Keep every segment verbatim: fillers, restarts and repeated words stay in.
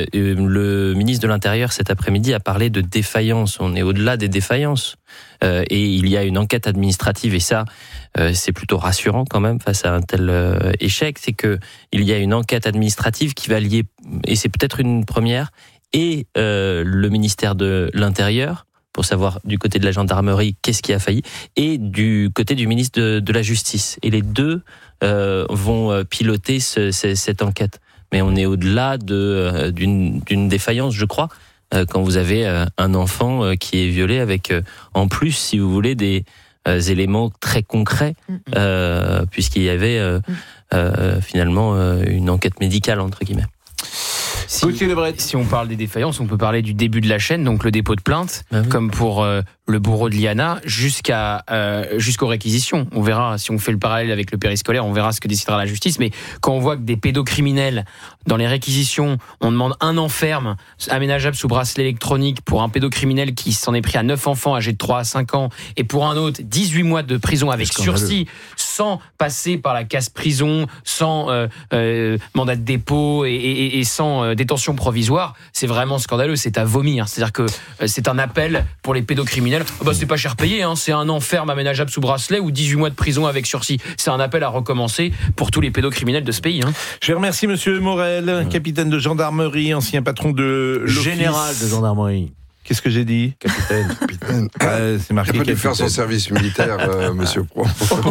euh, le ministre de l'Intérieur cet après-midi a parlé de défaillance. On est au-delà des défaillances. Euh, et il y a une enquête administrative, et ça, euh, c'est plutôt rassurant quand même face à un tel euh, échec. C'est que il y a une enquête administrative qui va lier, et c'est peut-être une première, et euh, le ministère de l'Intérieur, pour savoir du côté de la gendarmerie qu'est-ce qui a failli, et du côté du ministre de, de la Justice. Et les deux euh, vont piloter ce, ce, cette enquête. Mais on est au-delà de, euh, d'une, d'une défaillance, je crois, euh, quand vous avez euh, un enfant euh, qui est violé avec, euh, en plus, si vous voulez, des euh, éléments très concrets, euh, puisqu'il y avait euh, euh, finalement euh, une enquête médicale, entre guillemets. Si, si on parle des défaillances, on peut parler du début de la chaîne, donc le dépôt de plainte, ah oui. comme pour euh, le bourreau de Liana, jusqu'à euh, jusqu'aux réquisitions. On verra, si on fait le parallèle avec le périscolaire, on verra ce que décidera la justice. Mais quand on voit que des pédocriminels, dans les réquisitions, on demande un an ferme, aménageable sous bracelet électronique, pour un pédocriminel qui s'en est pris à neuf enfants âgés de trois à cinq ans, et pour un autre, dix-huit mois de prison avec sursis, sans passer par la case prison, sans euh, euh, mandat de dépôt et, et, et sans euh, détention provisoire, c'est vraiment scandaleux, c'est à vomir. C'est-à-dire que euh, c'est un appel pour les pédocriminels. Oh bah, c'est pas cher payé, hein, c'est un an ferme aménageable sous bracelet ou dix-huit mois de prison avec sursis. C'est un appel à recommencer pour tous les pédocriminels de ce pays. Hein. Je remercie Monsieur Morel, capitaine de gendarmerie, ancien patron de l'office. Général de gendarmerie. Qu'est-ce que j'ai dit ? Capitaine. Capitaine. Ah, c'est marqué. Il a pas dû capitaine. faire son service militaire, euh, Monsieur Pro.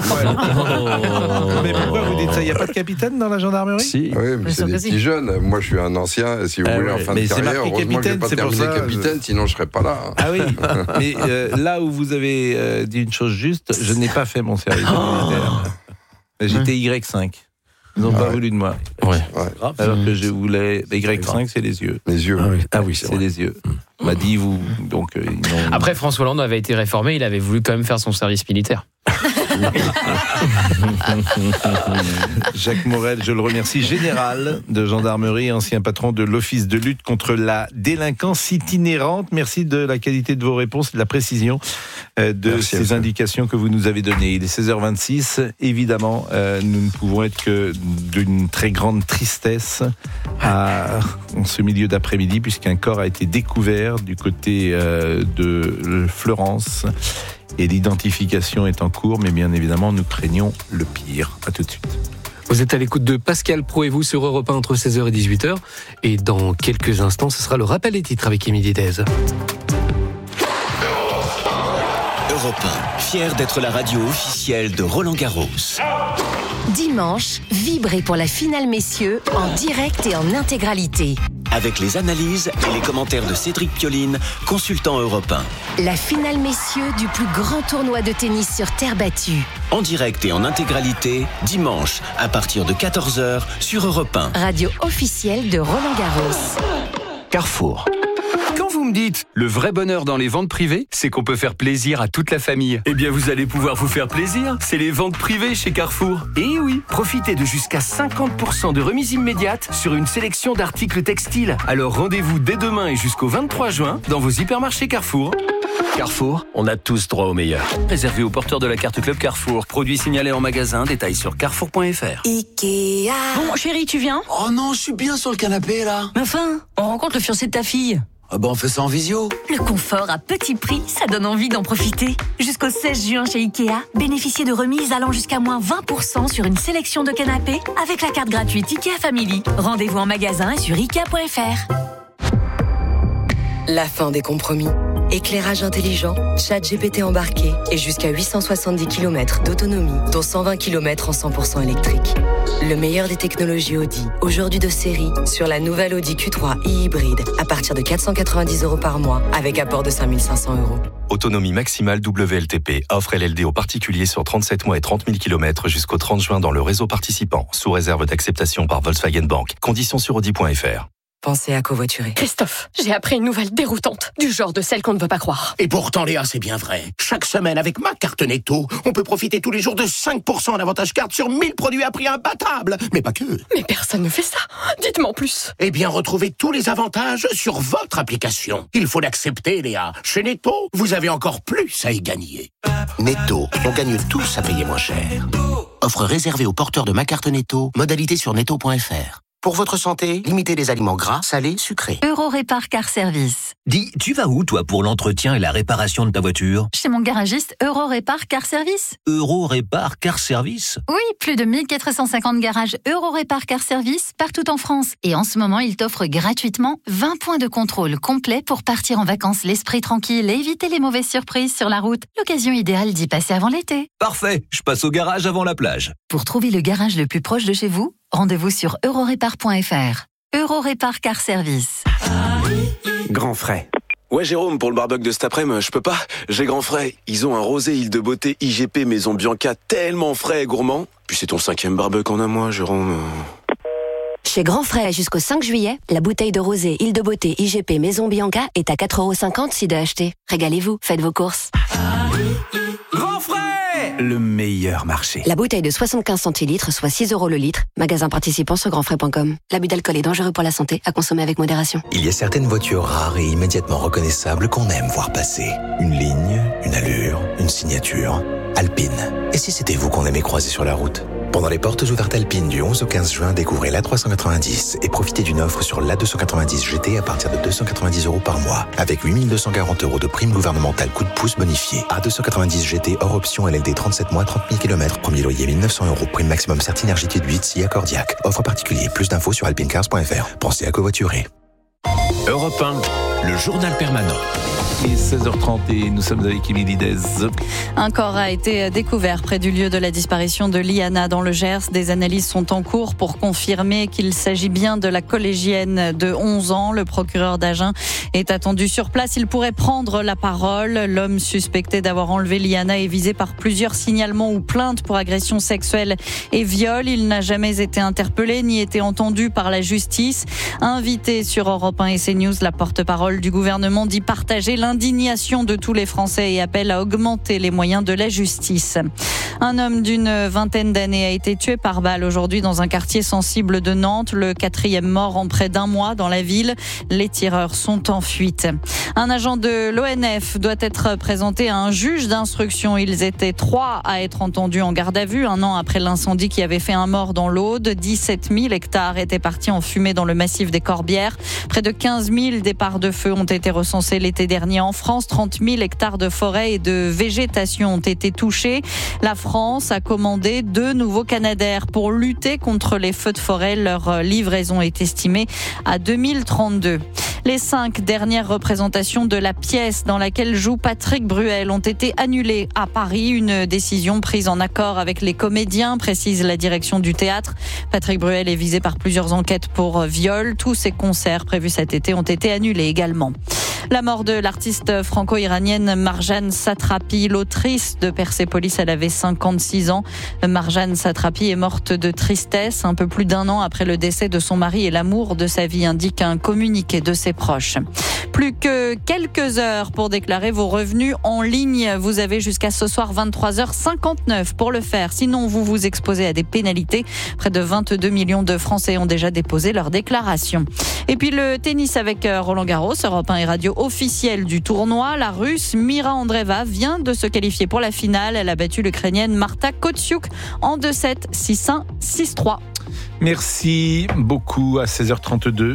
Mais pourquoi vous dites ça ? Il n'y a pas de capitaine dans la gendarmerie ? Si. Oui, mais c'est des petits jeunes. Moi, je suis un ancien, si vous Ah voulez, ouais. en fin Mais de c'est carrière. marqué Heureusement que je capitaine, n'ai pas c'est pour terminé ça, capitaine, je- sinon je ne serais pas là. Ah oui, mais euh, là où vous avez euh, dit une chose juste, je n'ai pas fait mon service militaire. J'étais Y cinq. Ils n'ont Ah pas ouais. voulu de moi. Ouais. Ouais. Alors que je voulais. Y cinq, c'est les yeux. Les yeux. Ah oui, ah oui C'est c'est vrai. les yeux. On m'a dit, vous. Donc, euh, ils n'ont- Après, François Hollande avait été réformé, il avait voulu quand même faire son service militaire. Jacques Morel, je le remercie, général de gendarmerie, ancien patron de l'Office de lutte contre la délinquance itinérante. Merci de la qualité de vos réponses et de la précision euh, de Merci, ces monsieur. indications que vous nous avez données. Il est seize heures vingt-six. Évidemment, euh, nous ne pouvons être que d'une très grande tristesse à, en ce milieu d'après-midi, puisqu'un corps a été découvert du côté euh, de Fleurance. Et l'identification est en cours, mais bien évidemment, nous craignons le pire. À tout de suite. Vous êtes à l'écoute de Pascal Pro et vous sur Europe un entre seize heures et dix-huit heures. Et dans quelques instants, ce sera le rappel des titres avec Émilie Dez. Europe un, fier d'être la radio officielle de Roland Garros. Dimanche, vibrez pour la finale messieurs en direct et en intégralité. Avec les analyses et les commentaires de Cédric Pioline, consultant Europe un. La finale messieurs du plus grand tournoi de tennis sur terre battue. En direct et en intégralité, dimanche, à partir de quatorze heures, sur Europe un. Radio officielle de Roland Garros. Carrefour. Quand vous me dites le vrai bonheur dans les ventes privées, c'est qu'on peut faire plaisir à toute la famille. Eh bien, vous allez pouvoir vous faire plaisir. C'est les ventes privées chez Carrefour. Et oui, profitez de jusqu'à cinquante pour cent de remise immédiate sur une sélection d'articles textiles. Alors rendez-vous dès demain et jusqu'au vingt-trois juin dans vos hypermarchés Carrefour. Carrefour, on a tous droit au meilleur. Réservé aux porteurs de la carte Club Carrefour. Produits signalés en magasin, détails sur carrefour point f r. Ikea. Bon, chérie, tu viens ? Oh non, je suis bien sur le canapé, là. Mais enfin, on rencontre le fiancé de ta fille. Ah bah on fait ça en visio. Le confort à petit prix, ça donne envie d'en profiter. Jusqu'au seize juin chez Ikea, bénéficiez de remises allant jusqu'à moins vingt pour cent sur une sélection de canapés avec la carte gratuite Ikea Family. Rendez-vous en magasin et sur ikea point f r. La fin des compromis. Éclairage intelligent, ChatGPT embarqué et jusqu'à huit cent soixante-dix kilomètres d'autonomie, dont cent vingt kilomètres en cent pour cent électrique. Le meilleur des technologies Audi, aujourd'hui de série, sur la nouvelle Audi Q trois e-hybride, à partir de quatre cent quatre-vingt-dix euros par mois, avec apport de cinq mille cinq cents euros. Autonomie maximale W L T P. Offre L L D aux particuliers sur trente-sept mois et trente mille kilomètres jusqu'au trente juin dans le réseau participant, sous réserve d'acceptation par Volkswagen Bank. Conditions sur audi point f r. Pensez à covoiturer. Christophe, j'ai appris une nouvelle déroutante, du genre de celle qu'on ne veut pas croire. Et pourtant, Léa, c'est bien vrai. Chaque semaine, avec ma carte Netto, on peut profiter tous les jours de cinq pour cent d'avantage carte sur mille produits à prix imbattable. Mais pas que. Mais personne ne fait ça. Dites-moi en plus. Eh bien, retrouvez tous les avantages sur votre application. Il faut l'accepter, Léa. Chez Netto, vous avez encore plus à y gagner. Netto, on gagne tous à payer moins cher. Offre réservée aux porteurs de ma carte Netto. Modalité sur netto point f r. Pour votre santé, limitez les aliments gras, salés, sucrés. Eurorépar Car Service. Dis, tu vas où, toi, pour l'entretien et la réparation de ta voiture ? Chez mon garagiste Eurorépar Car Service. Eurorépar Car Service ? Oui, plus de mille quatre cent cinquante garages Eurorépar Car Service partout en France. Et en ce moment, il t'offre gratuitement vingt points de contrôle complets pour partir en vacances l'esprit tranquille et éviter les mauvaises surprises sur la route. L'occasion idéale d'y passer avant l'été. Parfait, je passe au garage avant la plage. Pour trouver le garage le plus proche de chez vous, rendez-vous sur eurorépar point f r. Eurorépar Car Service. Grand frais. Ouais Jérôme, pour le barbecue de cet après-midi, je peux pas. J'ai grand frais. Ils ont un rosé Île de Beauté I G P Maison Bianca tellement frais et gourmand. Puis c'est ton cinquième barbecue en un mois, Jérôme. Chez Grand Frais, jusqu'au cinq juillet, la bouteille de rosé Île de Beauté I G P Maison Bianca est à quatre euros cinquante si de acheter. Régalez-vous, faites vos courses. Grand frais, le meilleur marché. La bouteille de soixante-quinze centilitres, soit six euros le litre. Magasin participant sur grandfrais point com. L'abus d'alcool est dangereux pour la santé, à consommer avec modération. Il y a certaines voitures rares et immédiatement reconnaissables qu'on aime voir passer. Une ligne, une allure, une signature. Alpine. Et si c'était vous qu'on aimait croiser sur la route ? Pendant les portes ouvertes Alpine du onze au quinze juin, découvrez l'A trois cent quatre-vingt-dix et profitez d'une offre sur l'A deux cent quatre-vingt-dix G T à partir de deux cent quatre-vingt-dix euros par mois, avec huit mille deux cent quarante euros de prime gouvernementale coup de pouce bonifié. A deux cent quatre-vingt-dix G T hors option L L D trente-sept mois, trente mille kilomètres, premier loyer mille neuf cents euros, prime maximum Certinergitude huit, S I A Cordiac. Offre particulier, plus d'infos sur alpinecars point f r. Pensez à covoiturer. Europe un, le journal permanent. Et seize heures trente et nous sommes avec Émilie Dez. Un corps a été découvert près du lieu de la disparition de Liana dans le Gers. Des analyses sont en cours pour confirmer qu'il s'agit bien de la collégienne de onze ans. Le procureur d'Agen est attendu sur place. Il pourrait prendre la parole. L'homme suspecté d'avoir enlevé Liana est visé par plusieurs signalements ou plaintes pour agression sexuelle et viol. Il n'a jamais été interpellé ni été entendu par la justice. Invité sur Europe un et CNews, la porte-parole du gouvernement dit partager l'indignation de tous les Français et appelle à augmenter les moyens de la justice. Un homme d'une vingtaine d'années a été tué par balle aujourd'hui dans un quartier sensible de Nantes. Le quatrième mort en près d'un mois dans la ville. Les tireurs sont en fuite. Un agent de l'O N F doit être présenté à un juge d'instruction. Ils étaient trois à être entendus en garde à vue un an après l'incendie qui avait fait un mort dans l'Aude. dix-sept mille hectares étaient partis en fumée dans le massif des Corbières. Près de quinze mille départs de feu ont été recensés l'été dernier en France. trente mille hectares de forêt et de végétation ont été touchés. La France a commandé deux nouveaux Canadair pour lutter contre les feux de forêt. Leur livraison est estimée à deux mille trente-deux. Les cinq dernières représentations de la pièce dans laquelle joue Patrick Bruel ont été annulées à Paris. Une décision prise en accord avec les comédiens, précise la direction du théâtre. Patrick Bruel est visé par plusieurs enquêtes pour viol. Tous ses concerts prévus cet été ont été annulés également. La mort de l'artiste franco-iranienne Marjane Satrapi, l'autrice de Persépolis, elle avait cinquante-six ans. Marjane Satrapi est morte de tristesse un peu plus d'un an après le décès de son mari et l'amour de sa vie, indique un communiqué de ses proches. Plus que quelques heures pour déclarer vos revenus en ligne. Vous avez jusqu'à ce soir vingt-trois heures cinquante-neuf pour le faire. Sinon, vous vous exposez à des pénalités. Près de vingt-deux millions de Français ont déjà déposé leur déclaration. Et puis le tennis avec Roland Garros, Europe un et radio officielle du tournoi. La Russe Mira Andreeva vient de se qualifier pour la finale. Elle a battu l'Ukrainienne Marta Kotsiuk en deux sept, six un, six trois. Merci beaucoup à seize heures trente-deux.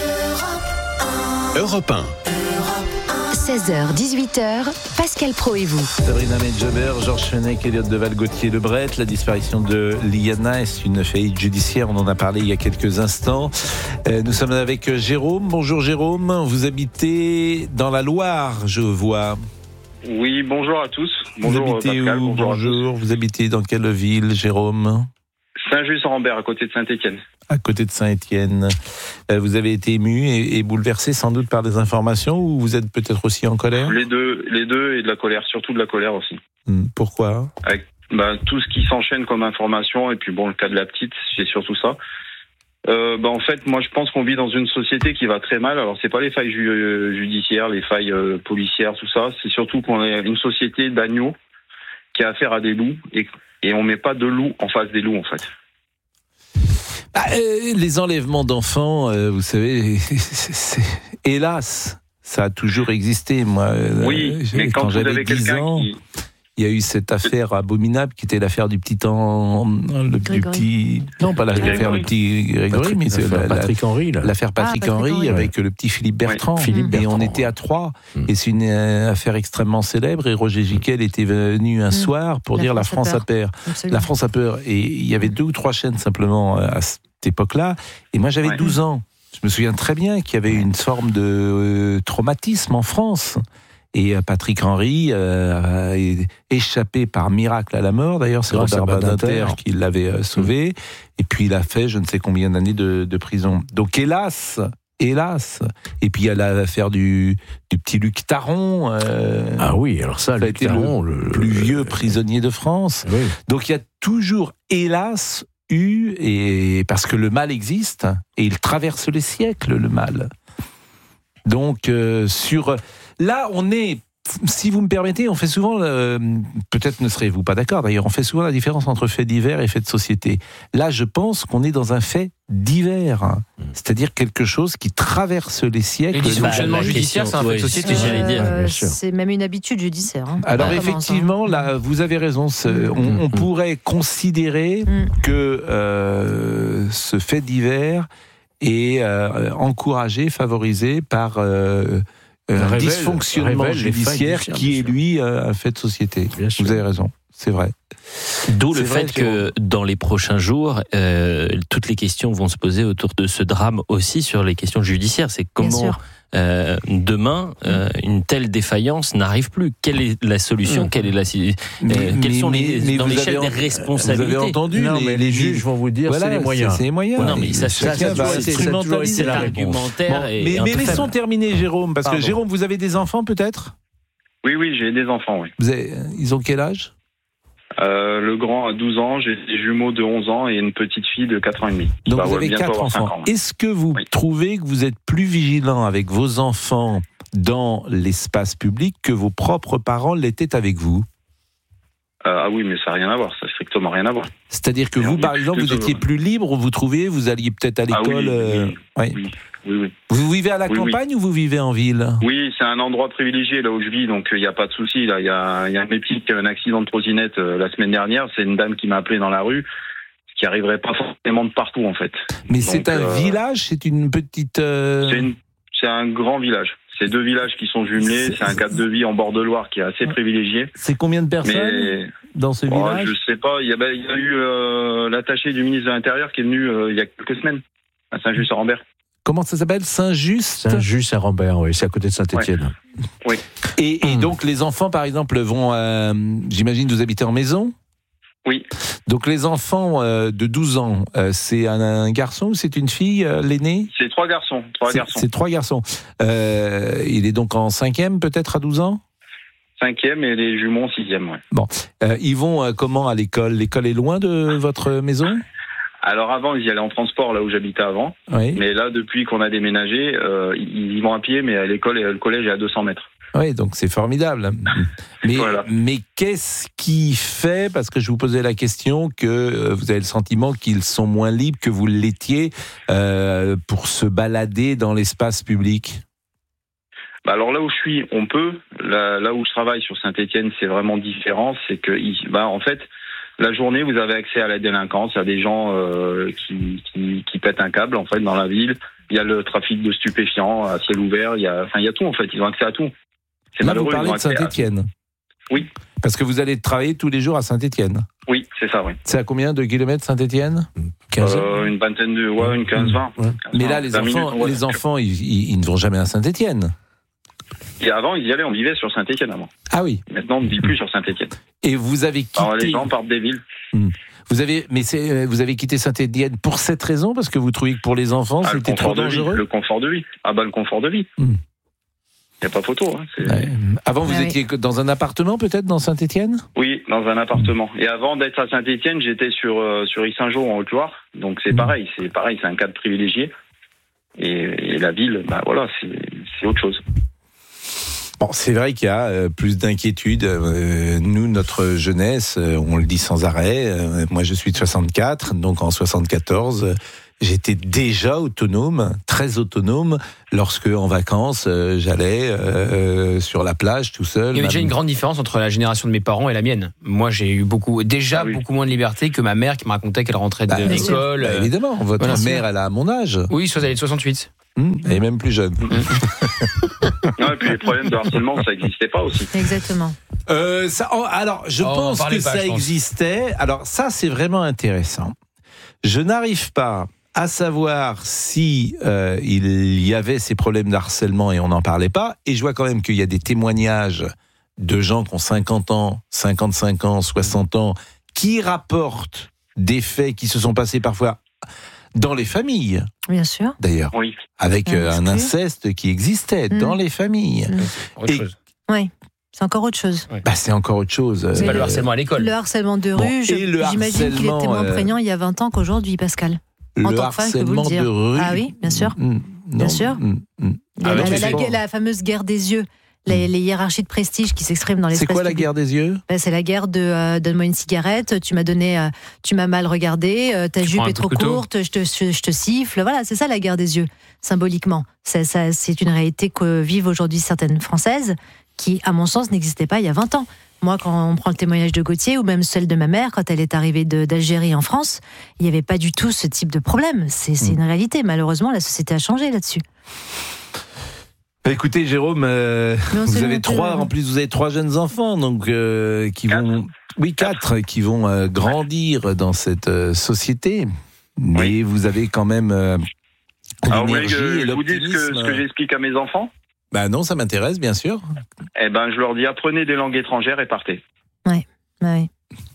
Europe un. seize heures, dix-huit heures, Pascal Pro et vous. Sabrina Medjaber, Georges Fenech, Elliot Deval, Gauthier Lebret. La disparition de Liana est une faillite judiciaire. On en a parlé il y a quelques instants. Euh, nous sommes avec Jérôme. Bonjour Jérôme. Vous habitez dans la Loire, je vois. Oui, bonjour à tous. Bonjour vous habitez Pascal. Où bonjour. bonjour. Vous habitez dans quelle ville, Jérôme? Saint-Just-en-Rambert, à côté de Saint-Étienne. À côté de Saint-Étienne. Euh, vous avez été ému et, et bouleversé sans doute par des informations, ou vous êtes peut-être aussi en colère? Les deux, les deux et de la colère, surtout de la colère aussi. Hum, pourquoi? Avec bah, tout ce qui s'enchaîne comme information, et puis bon, le cas de la petite, c'est surtout ça. Euh, bah, en fait, moi je pense qu'on vit dans une société qui va très mal. Alors c'est pas les failles ju- judiciaires, les failles euh, policières, tout ça. C'est surtout qu'on est une société d'agneaux qui a affaire à des loups, et, et on met pas de loups en face des loups en fait. Bah, euh, les enlèvements d'enfants, euh, vous savez, c'est, c'est, hélas, ça a toujours existé. Moi, oui, euh, mais quand, quand vous j'avais avez dix quelqu'un ans, qui... il y a eu cette affaire abominable qui était l'affaire du petit en, le du petit, non pas l'affaire du petit Grégory, Patrick, mais c'est la, Patrick la, Henry, là. l'affaire Patrick, ah, Patrick Henry, Henry avec ouais. le petit Philippe Bertrand. Ouais. Philippe Bertrand. Et on était à trois. Mmh. Et c'est une euh, affaire extrêmement célèbre. Et Roger Giquel était venu un mmh. soir pour la dire France la France a peur. La France a peur. Et il y avait deux ou trois chaînes simplement à cette époque-là. Et moi j'avais ouais. douze ans. Je me souviens très bien qu'il y avait une forme de euh, traumatisme en France. Et Patrick Henry euh, a échappé par miracle à la mort. D'ailleurs, c'est Robert Badinter qui l'avait euh, sauvé. Et puis, il a fait je ne sais combien d'années de, de prison. Donc, hélas, hélas. Et puis, il y a l'affaire du, du petit Luc Taron. Euh, ah oui, alors ça, ça Luc a été Taron, le, le plus vieux prisonnier de France. Oui. Donc, il y a toujours, hélas, eu, et parce que le mal existe, et il traverse les siècles, le mal. Donc, euh, sur... Là, on est, si vous me permettez, on fait souvent, euh, peut-être ne serez-vous pas d'accord d'ailleurs, on fait souvent la différence entre fait divers et fait de société. Là, je pense qu'on est dans un fait divers, hein. C'est-à-dire quelque chose qui traverse les siècles. Et le dysfonctionnement judiciaire, c'est un fait de société, euh, j'allais dire. Euh, c'est même une habitude judiciaire. Hein. Alors, effectivement, là, vous avez raison, on, on pourrait considérer mmh. que euh, ce fait divers est euh, encouragé, favorisé par... Euh, un révèle, dysfonctionnement judiciaire qui est lui un fait de société. Vous avez raison, c'est vrai. D'où le fait que dans les prochains jours, euh, toutes les questions vont se poser autour de ce drame aussi sur les questions judiciaires. C'est comment euh, demain euh, une telle défaillance n'arrive plus. Quelle est la solution mmh. Quelle est la euh, mais, Quelles sont mais, les mais dans l'échelle en, des responsabilités? Vous avez entendu non, les, mais les juges vont vous dire voilà, c'est les moyens. C'est, c'est les moyens. Non, mais ça, ça, ça, va instrumentaliser l'argumentaire. Bon, mais mais laissons faible. terminer Jérôme, parce Pardon. que Jérôme, vous avez des enfants peut-être? Oui, oui, j'ai des enfants. Oui. Vous avez, ils ont quel âge? Euh, le grand a douze ans, j'ai des jumeaux de onze ans et une petite fille de quatre ans et demi. Donc bah, vous ouais, avez quatre enfants. Ans, Est-ce que vous oui. trouvez que vous êtes plus vigilant avec vos enfants dans l'espace public que vos propres parents l'étaient avec vous? euh, Ah oui, mais ça n'a rien à voir, ça n'a strictement rien à voir. C'est-à-dire que et vous, par exemple, vous étiez plus libre, vous trouviez, vous alliez peut-être à l'école ah oui, euh... oui, oui. oui. Oui, oui. Vous vivez à la oui, campagne oui. ou vous vivez en ville? Oui, c'est un endroit privilégié là où je vis, donc il euh, n'y a pas de souci. Là, il y a, y a mes petits qui a eu un accident de trottinette euh, la semaine dernière. C'est une dame qui m'a appelé dans la rue, ce qui arriverait pas forcément de partout en fait. Mais donc, c'est un euh, village, c'est une petite. Euh... C'est, une, c'est un grand village. C'est deux villages qui sont jumelés. C'est, c'est un cadre de vie en bord de Loire qui est assez privilégié. C'est combien de personnes Mais, dans ce oh, village? Je sais pas. Il y a, bah, il y a eu euh, l'attaché du ministre de l'Intérieur qui est venu euh, il y a quelques semaines à Saint-Just-à-Rambert. Comment ça s'appelle? Saint-Just Saint-Just-à-Rambert, oui, c'est à côté de Saint-Étienne. Ouais. Oui. Et, et mmh. donc les enfants, par exemple, vont, euh, j'imagine, vous habitez en maison? Oui. Donc les enfants euh, de douze ans, euh, c'est un, un garçon ou c'est une fille, euh, l'aîné? C'est trois garçons. Trois c'est, garçons. C'est trois garçons. Euh, il est donc en cinquième, peut-être, à douze ans? Cinquième et les jumeaux en sixième, ouais. Bon. Euh, ils vont euh, comment à l'école? L'école est loin de votre maison? Alors avant, ils y allaient en transport, là où j'habitais avant. Oui. Mais là, depuis qu'on a déménagé, euh, ils y vont à pied, mais à l'école, le collège est à deux cents mètres. Oui, donc c'est formidable. Mais, voilà. mais qu'est-ce qui fait, parce que je vous posais la question, que vous avez le sentiment qu'ils sont moins libres que vous l'étiez euh, pour se balader dans l'espace public? Bah alors là où je suis, on peut. Là, là où je travaille sur Saint-Étienne, c'est vraiment différent. C'est que, bah, en fait, la journée, vous avez accès à la délinquance. Il y a des gens euh, qui, qui, qui pètent un câble, en fait, dans la ville. Il y a le trafic de stupéfiants à ciel ouvert. Il y a, enfin, il y a tout, en fait. Ils ont accès à tout. C'est Là, malheureux, vous parlez de Saint-Étienne. À... Oui. Parce que vous allez travailler tous les jours à Saint-Étienne. Oui, c'est ça, oui. C'est à combien de kilomètres Saint-Étienne? quinze euh, Une vingtaine de, ouais, une quinze vingt. Ouais. Mais là, les enfants, minutes, ouais. les enfants, ils, ils, ils ne vont jamais à Saint-Étienne. Et avant, ils y allaient, on vivait sur Saint-Étienne avant. Ah oui. Maintenant, on ne vit plus sur Saint-Étienne. Et vous avez quitté... Alors, les gens partent des villes. Mmh. Vous avez, mais c'est, vous avez quitté Saint-Étienne pour cette raison, parce que vous trouviez que pour les enfants, ah, c'était trop dangereux? Le confort de vie. Ah bah, le confort de vie. Il mmh. n'y a pas photo. Hein. C'est... Ouais. Avant, vous ah, étiez oui. dans un appartement, peut-être, dans Saint-Étienne? Oui, dans un appartement. Et avant d'être à Saint-Étienne, j'étais sur, euh, sur Issingeau, en Haute-Loire. Donc, c'est mmh. pareil. C'est pareil, c'est un cadre privilégié. Et, et la ville, bah voilà, c'est, c'est autre chose. Bon, c'est vrai qu'il y a euh, plus d'inquiétude. Euh, nous, notre jeunesse, euh, on le dit sans arrêt. Euh, moi, je suis de soixante-quatre, donc en soixante-quatorze, j'étais déjà autonome, très autonome, lorsque en vacances, euh, j'allais euh, sur la plage tout seul. Il y avait déjà une grande différence entre la génération de mes parents et la mienne. Moi, j'ai eu beaucoup, déjà ah oui. beaucoup moins de liberté que ma mère qui me racontait qu'elle rentrait de bah, l'école. Bah, évidemment, votre voilà, mère, elle a mon âge. Oui, soit elle est de soixante-huit. Mmh, elle est même plus jeune. Non, et puis les problèmes de harcèlement, ça n'existait pas aussi. Exactement. Euh, ça, alors, je oh, pense que pas, ça existait. Alors, ça, c'est vraiment intéressant. Je n'arrive pas à savoir si euh, il y avait ces problèmes d'harcèlement et on n'en parlait pas. Et je vois quand même qu'il y a des témoignages de gens qui ont cinquante ans, cinquante-cinq ans, soixante ans, qui rapportent des faits qui se sont passés parfois dans les familles. Bien sûr. D'ailleurs, oui. avec euh, un inceste qui existait mmh. dans les familles. Mmh. Et, oui. C'est encore autre chose. Bah, c'est encore autre chose. C'est pas le harcèlement à l'école. Le harcèlement de rue, bon, je, j'imagine qu'il était moins prégnant euh, il y a vingt ans qu'aujourd'hui, Pascal. En le tant que fan, je peux vous le dire. De rue. Ah oui, bien sûr. Mmh, bien non, sûr. Mmh, mmh. Ah, la, la, la, la fameuse guerre des yeux. Les, les hiérarchies de prestige qui s'expriment dans l'espace public. C'est quoi la public. guerre des yeux ? Ben, c'est la guerre de euh, donne-moi une cigarette, tu m'as donné, euh, tu m'as mal regardé, euh, ta tu jupe est trop courte, je te, je, je te siffle. Voilà, c'est ça la guerre des yeux, symboliquement. C'est, ça, c'est une réalité que vivent aujourd'hui certaines Françaises qui, à mon sens, n'existait pas il y a vingt ans. Moi, quand on prend le témoignage de Gauthier ou même celle de ma mère, quand elle est arrivée de, d'Algérie en France, il n'y avait pas du tout ce type de problème. C'est, c'est une réalité. Malheureusement, la société a changé là-dessus. Écoutez, Jérôme, euh, vous avez trois, en plus vous avez trois jeunes enfants, donc euh, qui quatre. vont, oui quatre, qui vont euh, grandir dans cette euh, société. Mais oui. vous avez quand même euh, Alors, l'énergie vous voulez que et je vous dise ce que, ce que j'explique à mes enfants ? Bah non, ça m'intéresse, bien sûr. Eh ben, je leur dis apprenez des langues étrangères et partez. Oui, oui.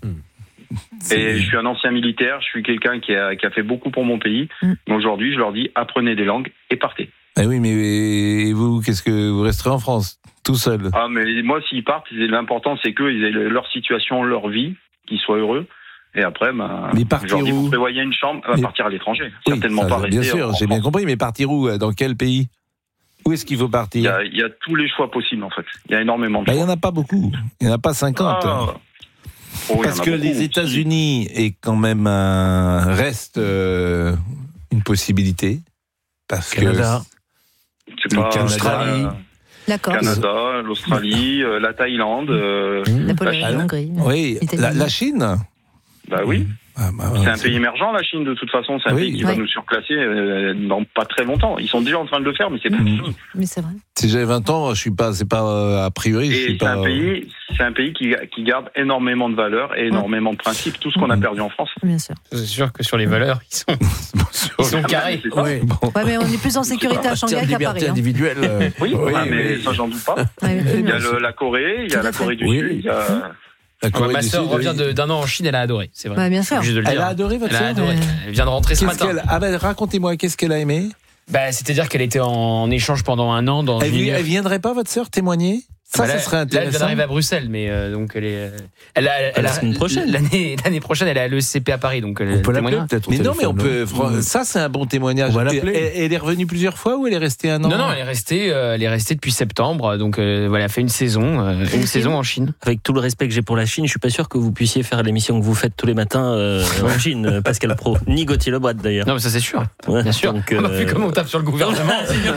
C'est... Et je suis un ancien militaire, je suis quelqu'un qui a, qui a fait beaucoup pour mon pays. Mm. Mais aujourd'hui, je leur dis apprenez des langues et partez. Ah oui, mais et vous, qu'est-ce que vous resterez en France, tout seul ? Ah, mais moi, s'ils partent, l'important, c'est qu'ils aient leur situation, leur vie, qu'ils soient heureux. Et après, bah, mais partir je leur dis, où ? vous prévoyez une chambre, mais... partir à l'étranger. Oui, certainement ça, pas rester. Bien sûr, j'ai bien compris, mais partir où ? Dans quel pays ? Où est-ce qu'il faut partir ? Il y a, il y a tous les choix possibles, en fait. Il y a énormément de bah, choix. Il n'y en a pas beaucoup. Il n'y en a pas cinquante. Ah. Oh, Parce que beaucoup, les États-Unis est quand même un, reste euh, une possibilité. Parce Canada. que c'est pas l'Australie. Le Canada, l'Australie, euh, la Thaïlande, euh, la Pologne, la Hongrie. Oui, la, la Chine. Bah oui. Ah bah, c'est un c'est... pays émergent, la Chine, de toute façon. C'est un oui, pays qui oui. va nous surclasser euh, dans pas très longtemps. Ils sont déjà en train de le faire, mais c'est pas mmh. fini. Mais c'est vrai. Si j'avais vingt ans, je suis pas, c'est pas euh, a priori. Et je suis c'est, pas, un pays, c'est un pays qui, qui garde énormément de valeurs et énormément de principes. Tout ce qu'on a perdu en France. Bien sûr. C'est sûr que sur les valeurs, ils sont, ils sont carrés. Ouais. Bon. Ouais, mais on est plus en sécurité à Shanghai qu'à Paris. Hein. Individuelle. Euh... oui, oui, ouais, mais, mais ça, j'en doute pas. Ouais, il y a le, la Corée, il y a la Corée du Sud, il y a. Ah, ma sœur revient de, d'un an en Chine, elle a adoré, c'est vrai. Bah, bien sûr. Elle dire. a adoré votre sœur. Elle a adoré. Elle vient de rentrer ce qu'est-ce matin. Ah ben, racontez-moi, qu'est-ce qu'elle a aimé ? Bah, c'est-à-dire qu'elle était en échange pendant un an dans elle, une. Elle viendrait pas, votre sœur, témoigner ? Ça, bah là, ça serait intéressant. Là, elle vient d'arriver à Bruxelles, mais euh, donc elle est. Elle a, elle la a, semaine prochaine. L'année, l'année prochaine, elle est à l'E C P à Paris, donc on peut l'appeler peut-être. Mais non, mais on peut. Mmh. Ça, c'est un bon témoignage. On va l'appeler. Elle, elle est revenue plusieurs fois ou elle est restée un an ? Non, non, elle est restée. Euh, elle est restée depuis septembre, donc euh, voilà, elle a fait une saison, euh, une saison en Chine. Avec tout le respect que j'ai pour la Chine, je suis pas sûr que vous puissiez faire l'émission que vous faites tous les matins euh, en Chine, Pascal Pro, ni Gauthier Lebret d'ailleurs. Non, mais ça c'est sûr. Ouais, bien sûr. Donc, euh... on a vu comment on tape sur le gouvernement.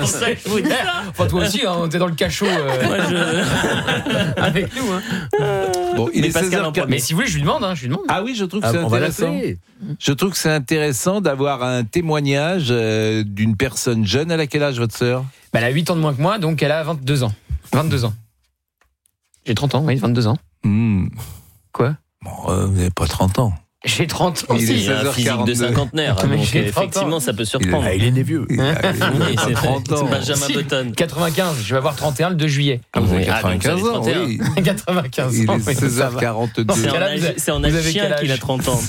Enfin, toi aussi, hein, t'es dans le cachot. Euh... Ouais, je... avec nous. Hein. Bon, il mais, est seize heures mais si vous voulez, je lui demande. Hein, je lui demande. Ah oui, je trouve que ah, c'est intéressant. Je trouve que c'est intéressant d'avoir un témoignage euh, d'une personne jeune. Elle a quel âge, votre sœur ? Bah, elle a huit ans de moins que moi, donc elle a vingt-deux ans. vingt-deux ans. J'ai trente ans, oui, vingt-deux ans. Mmh. Quoi ? Bon, euh, vous n'avez pas trente ans. J'ai trente ans. Il est un physique de cinquantenaire. Donc effectivement, ça peut surprendre. Il est, il est né vieux. Il a, oui, c'est trente ans. Benjamin Button. quatre-vingt-quinze. Je vais avoir trente et un le deux juillet. Ah, vous avez quatre-vingt-quinze ans, oui. quatre-vingt-quinze ans. Il est seize heures quarante-deux. C'est en âge, c'est en âge chien qu'il a trente ans.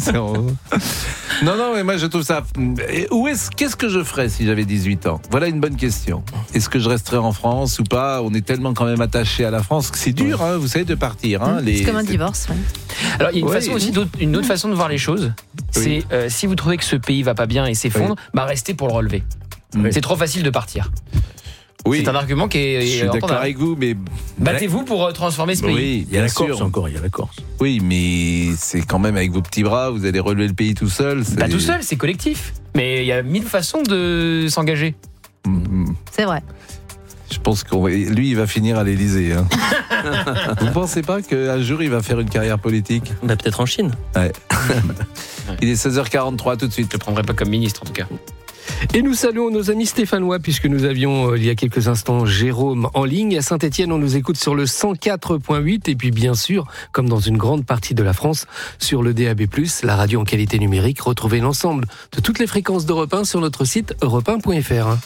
Non, non, mais moi je trouve ça. Où est-ce, qu'est-ce que je ferais si j'avais dix-huit ans ? Voilà une bonne question. Est-ce que je resterais en France ou pas ? On est tellement quand même attaché à la France que c'est dur, hein, vous savez, de partir. Hein, c'est les... comme un divorce. Ouais. Alors il y a une ouais, façon aussi, une autre façon de voir les choses. C'est oui. euh, si vous trouvez que ce pays va pas bien et s'effondre, oui. bah restez pour le relever. Oui. C'est trop facile de partir. Oui. C'est un argument qui est. Je suis entendable. d'accord avec vous, mais. Battez-vous pour euh, transformer ce pays. Oui, Il y a la bien sûr. Corse encore, il y a la Corse. Oui, mais c'est quand même avec vos petits bras, vous allez relever le pays tout seul. Pas tout seul, c'est collectif. Mais il y a mille façons de s'engager. Mmh. C'est vrai. Je pense que lui, il va finir à l'Élysée. Hein. Vous ne pensez pas qu'un jour, il va faire une carrière politique? Bah, peut-être en Chine. Ouais. Il est seize heures quarante-trois tout de suite. Je ne le prendrai pas comme ministre en tout cas. Et nous saluons nos amis stéphanois puisque nous avions euh, il y a quelques instants Jérôme en ligne. À Saint-Étienne, on nous écoute sur le cent quatre point huit et puis bien sûr, comme dans une grande partie de la France, sur le D A B plus, la radio en qualité numérique. Retrouvez l'ensemble de toutes les fréquences d'Europe un sur notre site europe un point f r.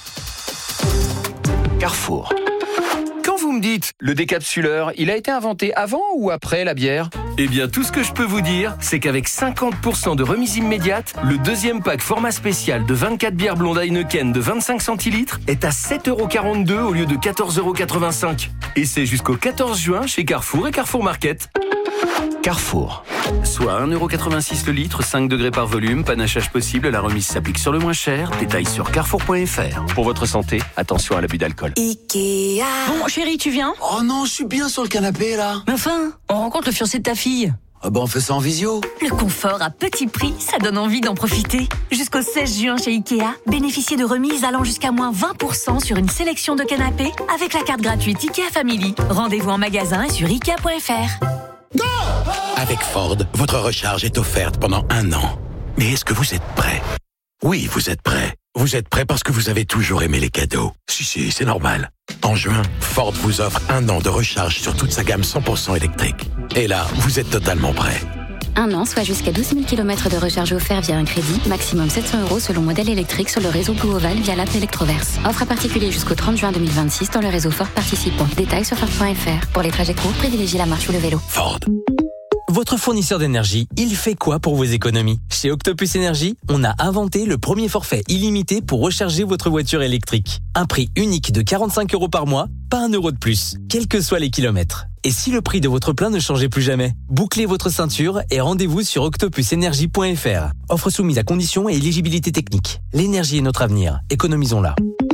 Carrefour. Quand vous me dites le décapsuleur, il a été inventé avant ou après la bière? Eh bien, tout ce que je peux vous dire, c'est qu'avec cinquante pour cent de remise immédiate, le deuxième pack format spécial de vingt-quatre bières blondes Heineken de vingt-cinq centilitres est à sept euros quarante-deux au lieu de quatorze euros quatre-vingt-cinq. Et c'est jusqu'au quatorze juin chez Carrefour et Carrefour Market. Carrefour. Soit un euro quatre-vingt-six le litre, cinq degrés par volume, panachage possible, la remise s'applique sur le moins cher. Détails sur carrefour point f r. Pour votre santé, attention à l'abus d'alcool. Ikea. Bon, chérie, tu viens? Oh non, je suis bien sur le canapé là. Mais enfin, on rencontre le fiancé de ta fille. Ah bah on fait ça en visio. Le confort à petit prix, ça donne envie d'en profiter. Jusqu'au seize juin chez Ikea, bénéficiez de remises allant jusqu'à moins vingt pour cent sur une sélection de canapés avec la carte gratuite Ikea Family. Rendez-vous en magasin et sur ikea point f r. Avec Ford, votre recharge est offerte pendant un an. Mais est-ce que vous êtes prêt? Oui, vous êtes prêt. Vous êtes prêt parce que vous avez toujours aimé les cadeaux. Si, si, c'est normal. En juin, Ford vous offre un an de recharge sur toute sa gamme cent pour cent électrique. Et là, vous êtes totalement prêt. Un an, soit jusqu'à douze mille kilomètres de recharge offert via un crédit, maximum sept cents euros selon modèle électrique sur le réseau Blue Oval via l'app Electroverse. Offre à particulier jusqu'au trente juin deux mille vingt-six dans le réseau Ford participant. Détails sur Ford point f r. Pour les trajets courts, privilégiez la marche ou le vélo. Ford. Votre fournisseur d'énergie, il fait quoi pour vos économies? Chez Octopus Énergie, on a inventé le premier forfait illimité pour recharger votre voiture électrique. Un prix unique de quarante-cinq euros par mois, pas un euro de plus, quels que soient les kilomètres. Et si le prix de votre plein ne changeait plus jamais? Bouclez votre ceinture et rendez-vous sur octopus énergie point f r. Offre soumise à conditions et éligibilité technique. L'énergie est notre avenir, économisons-la.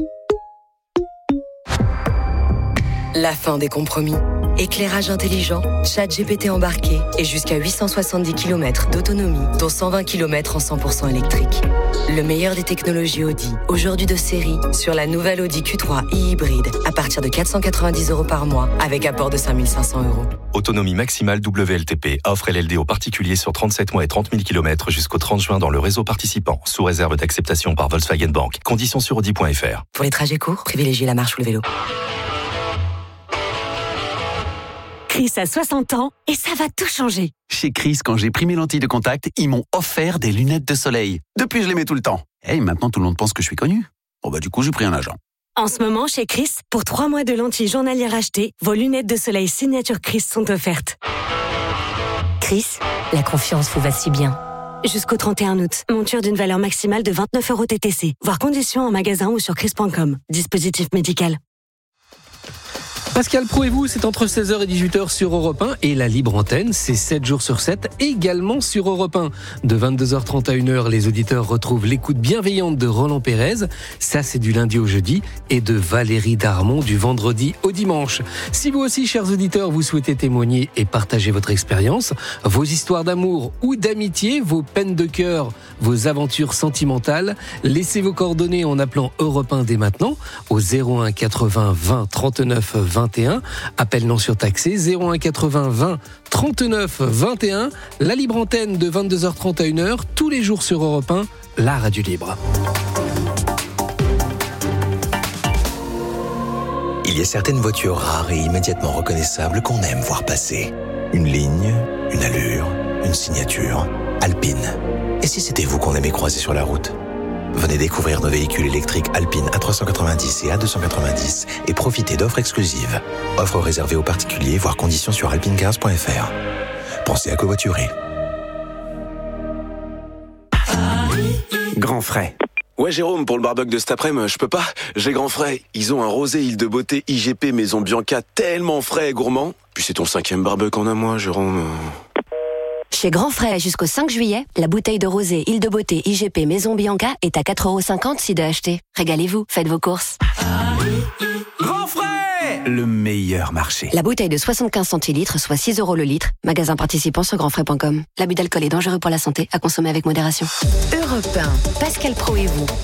La fin des compromis. Éclairage intelligent, chat G P T embarqué et jusqu'à huit cent soixante-dix kilomètres d'autonomie, dont cent vingt kilomètres en cent pour cent électrique. Le meilleur des technologies Audi, aujourd'hui de série, sur la nouvelle Audi Q trois e-hybride, à partir de quatre cent quatre-vingt-dix euros par mois, avec apport de cinq mille cinq cents euros. Autonomie maximale W L T P. Offre L L D aux particuliers sur trente-sept mois et trente mille kilomètres jusqu'au trente juin dans le réseau participant, sous réserve d'acceptation par Volkswagen Bank. Conditions sur audi point f r. Pour les trajets courts, privilégiez la marche ou le vélo. Chris a soixante ans et ça va tout changer. Chez Chris, quand j'ai pris mes lentilles de contact, ils m'ont offert des lunettes de soleil. Depuis, je les mets tout le temps. Et maintenant, tout le monde pense que je suis connu. Bon bah du coup, j'ai pris un agent. En ce moment, chez Chris, pour trois mois de lentilles journalières achetées, vos lunettes de soleil signature Chris sont offertes. Chris, la confiance vous va si bien. Jusqu'au trente et un août, monture d'une valeur maximale de vingt-neuf euros T T C. Voir conditions en magasin ou sur chris point com. Dispositif médical. Pascal Pro et vous, c'est entre seize heures et dix-huit heures sur Europe un et la libre antenne, c'est sept jours sur sept, également sur Europe un. De vingt-deux heures trente à une heure, les auditeurs retrouvent l'écoute bienveillante de Roland Pérez, ça c'est du lundi au jeudi, et de Valérie Darmon du vendredi au dimanche. Si vous aussi, chers auditeurs, vous souhaitez témoigner et partager votre expérience, vos histoires d'amour ou d'amitié, vos peines de cœur, vos aventures sentimentales, laissez vos coordonnées en appelant Europe un dès maintenant au zéro un quatre-vingts vingt trente-neuf vingt et un, appel non surtaxé zéro un quatre-vingts vingt trente-neuf vingt et un, la libre antenne de vingt-deux heures trente à une heure, tous les jours sur Europe un, la radio libre. Il y a certaines voitures rares et immédiatement reconnaissables qu'on aime voir passer. Une ligne, une allure, une signature. Alpine. Et si c'était vous qu'on aimait croiser sur la route ? Venez découvrir nos véhicules électriques Alpine A trois cent quatre-vingt-dix et A deux cent quatre-vingt-dix et profitez d'offres exclusives. Offres réservées aux particuliers, voire conditions sur alpinecars point f r. Pensez à covoiturer. Grand frais. Ouais Jérôme, pour le barbecue de cet après-midi, je peux pas. J'ai grand frais. Ils ont un rosé île de beauté I G P Maison Bianca tellement frais et gourmand. Puis c'est ton cinquième barbecue en un mois, Jérôme. Chez Grand Frais, jusqu'au cinq juillet, la bouteille de rosé Île de Beauté I G P Maison Bianca est à quatre euros cinquante si de acheter. Régalez-vous, faites vos courses. Frais, le meilleur marché. La bouteille de soixante-quinze centilitres, soit six euros le litre. Magasin participant sur grandfrais point com. L'abus d'alcool est dangereux pour la santé, à consommer avec modération. Europe un, Pascal Praud et vous.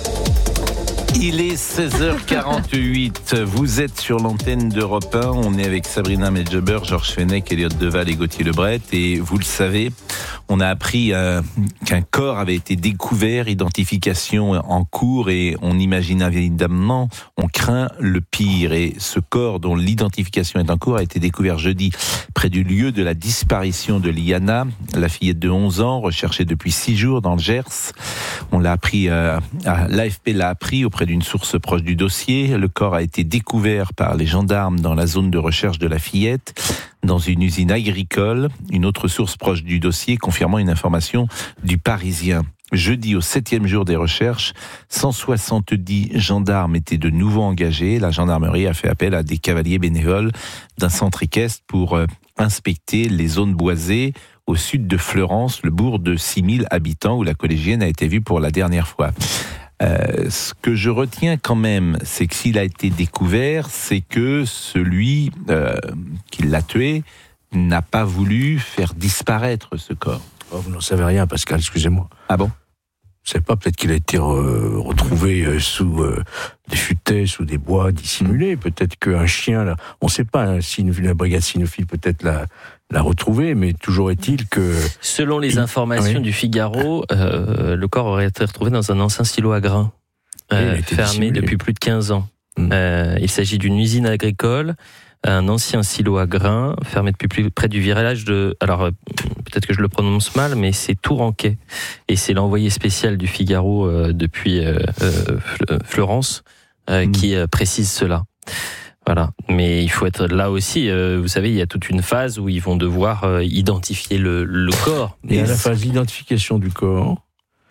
Il est seize heures quarante-huit. Vous êtes sur l'antenne d'Europe un. On est avec Sabrina Medjeber, Georges Fenech, Elliott Deval et Gauthier Lebret. Et vous le savez, on a appris euh, qu'un corps avait été découvert, identification en cours, et on imagine évidemment, on craint le pire. Et ce corps dont l'identification est en cours a été découvert jeudi près du lieu de la disparition de Liana, la fillette de onze ans, recherchée depuis six jours dans le Gers. On l'a appris, euh, l'A F P l'a appris auprès d'une source proche du dossier. Le corps a été découvert par les gendarmes dans la zone de recherche de la fillette, dans une usine agricole. Une autre source proche du dossier confirmant une information du Parisien. Jeudi, au septième jour des recherches, cent soixante-dix gendarmes étaient de nouveau engagés. La gendarmerie a fait appel à des cavaliers bénévoles d'un centre équestre pour euh, inspecter les zones boisées au sud de Fleurance, le bourg de six mille habitants où la collégienne a été vue pour la dernière fois. Euh, ce que je retiens quand même, c'est que s'il a été découvert, c'est que celui euh, qui l'a tué n'a pas voulu faire disparaître ce corps. Oh, vous n'en savez rien, Pascal, excusez-moi. Ah bon ? Je sais pas, peut-être qu'il a été re- retrouvé euh, sous euh, des futaies, sous des bois dissimulés. Peut-être qu'un chien, là, on ne sait pas, hein, si la brigade cynophile peut-être l'a, l'a retrouvé, mais toujours est-il que... Selon les informations oui. du Figaro, euh, le corps aurait été retrouvé dans un ancien silo à grains, euh, oui, fermé dissimulé. depuis plus de quinze ans. Mmh. Euh, il s'agit d'une usine agricole, un ancien silo à grains, fermé depuis plus près du village de... Alors, euh, peut-être que je le prononce mal, mais c'est Touranquet. Et c'est l'envoyé spécial du Figaro euh, depuis euh, euh, Fleurance euh, mmh. qui euh, précise cela. Voilà. Mais il faut être là aussi, euh, vous savez, il y a toute une phase où ils vont devoir euh, identifier le, le corps. Et à la phase d'identification du corps,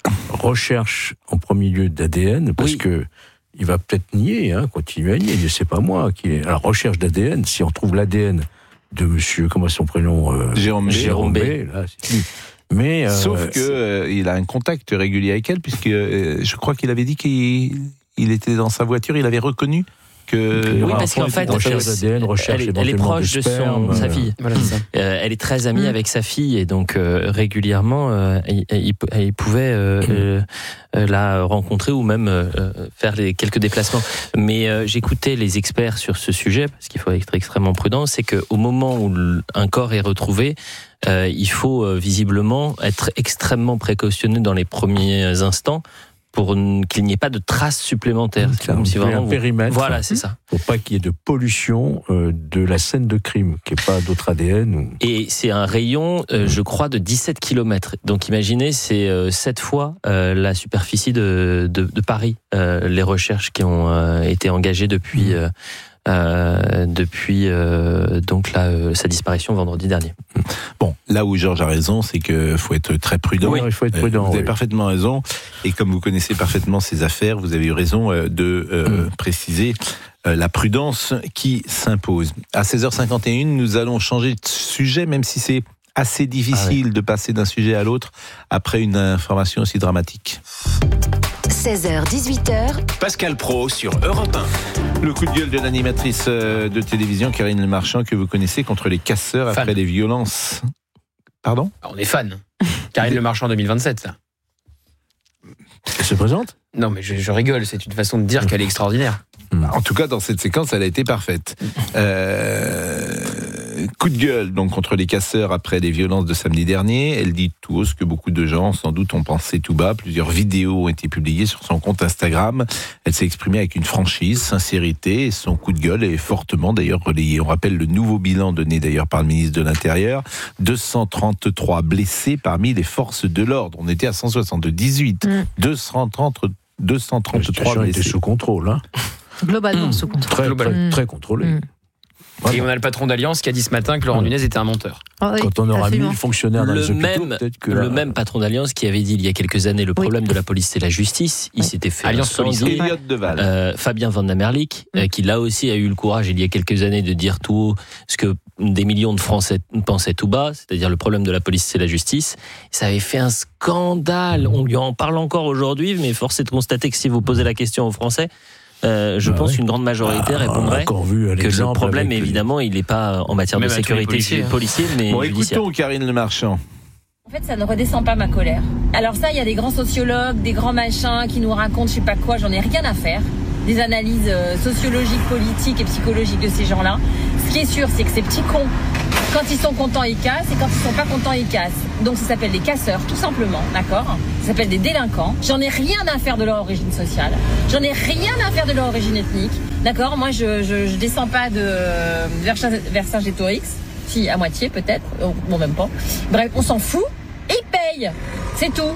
recherche en premier lieu d'A D N, parce oui. que il va peut-être nier, hein, continuer à nier, je ne sais pas moi. Qu'il est... Alors, recherche d'A D N, si on trouve l'A D N de monsieur, comment est son prénom euh, Jérôme, Jérôme B. Là, c'est... Mais, euh, Sauf qu'il euh, a un contact régulier avec elle, puisque euh, je crois qu'il avait dit qu'il il était dans sa voiture, il avait reconnu que... Oui, parce qu'en fait, recherche d'A D N, recherche elle, elle est proche de, sperme, son, sa fille. Voilà, c'est ça. Euh, elle est très amie mmh. avec sa fille, et donc euh, régulièrement, euh, il, il, il pouvait euh, mmh. euh, la rencontrer ou même euh, faire les, quelques déplacements. Mais euh, j'écoutais les experts sur ce sujet, parce qu'il faut être extrêmement prudent, c'est qu'au moment où un corps est retrouvé, euh, il faut euh, visiblement être extrêmement précautionneux dans les premiers instants, pour qu'il n'y ait pas de traces supplémentaires. C'est comme si vraiment un périmètre. Voilà, c'est ça. Pour pas qu'il y ait de pollution euh, de la scène de crime, qu'il n'y ait pas d'autres A D N. Ou... Et c'est un rayon, euh, je crois, de dix-sept kilomètres. Donc imaginez, c'est euh, sept fois euh, la superficie de, de, de Paris, euh, les recherches qui ont euh, été engagées depuis... Euh, Euh, depuis euh, donc là, euh, sa disparition vendredi dernier. Bon, là où Georges a raison, c'est qu'il faut être très prudent. Oui, il faut être prudent. Vous avez oui. parfaitement raison. Et comme vous connaissez parfaitement ces affaires, vous avez eu raison de euh, mmh. préciser euh, la prudence qui s'impose. À seize heures cinquante et une, nous allons changer de sujet, même si c'est assez difficile ah ouais. de passer d'un sujet à l'autre après une information aussi dramatique. seize heures dix-huit heures. Pascal Praud sur Europe un. Le coup de gueule de l'animatrice de télévision Karine Le Marchand, que vous connaissez, contre les casseurs fan. Après les violences. Pardon ? On est fan. Karine Le Marchand deux mille vingt-sept, ça. Elle se présente ? Non, mais je, je rigole, c'est une façon de dire qu'elle est extraordinaire. En tout cas, dans cette séquence, elle a été parfaite. Euh, coup de gueule donc contre les casseurs après les violences de samedi dernier. Elle dit tout haut ce que beaucoup de gens, sans doute, ont pensé tout bas. Plusieurs vidéos ont été publiées sur son compte Instagram. Elle s'est exprimée avec une franchise, sincérité, et son coup de gueule est fortement d'ailleurs relayé. On rappelle le nouveau bilan donné d'ailleurs par le ministre de l'Intérieur. deux cent trente-trois blessés parmi les forces de l'ordre. On était à cent soixante-dix-huit. Mmh. deux cent trente, deux cent trente-trois blessés. Était sous contrôle, hein. Globalement, mmh. sous contrôle. Très, très, mmh. très contrôlé. Mmh. Et on a le patron d'Alliance qui a dit ce matin que Laurent Nunez était un menteur. Oh oui, quand on aura mille fonctionnaires dans le les hôpitaux, même, peut-être que le là... même patron d'Alliance qui avait dit il y a quelques années le problème oui. de la police c'est la justice. Il oui. s'était fait Alliance Police. Elliott Deval. Euh, Fabien Van Damerlik, mmh. euh, qui là aussi a eu le courage il y a quelques années de dire tout haut ce que des millions de Français pensaient tout bas, c'est-à-dire le problème de la police c'est la justice. Ça avait fait un scandale. On lui en parle encore aujourd'hui, mais force est de constater que si vous posez la question aux Français, euh, je bah pense oui. qu'une grande majorité ah, répondrait on a vu que le problème, avec... évidemment, il n'est pas en matière Même de à tous les sécurité policiers, hein. policier, mais Bon, judiciaire. écoutons Karine Le Marchand. En fait, ça ne redescend pas ma colère. Alors ça, il y a des grands sociologues, des grands machins qui nous racontent je sais pas quoi, j'en ai rien à faire. Des analyses euh, sociologiques, politiques et psychologiques de ces gens-là. Ce qui est sûr, c'est que ces petits cons, quand ils sont contents, ils cassent, et quand ils sont pas contents, ils cassent. Donc ça s'appelle des casseurs, tout simplement, d'accord ? Ça s'appelle des délinquants. J'en ai rien à faire de leur origine sociale. J'en ai rien à faire de leur origine ethnique, d'accord ? Moi, je, je, je descends pas de Vercingétorix. Si, à moitié peut-être, bon même pas. Bref, on s'en fout et ils payent, c'est tout.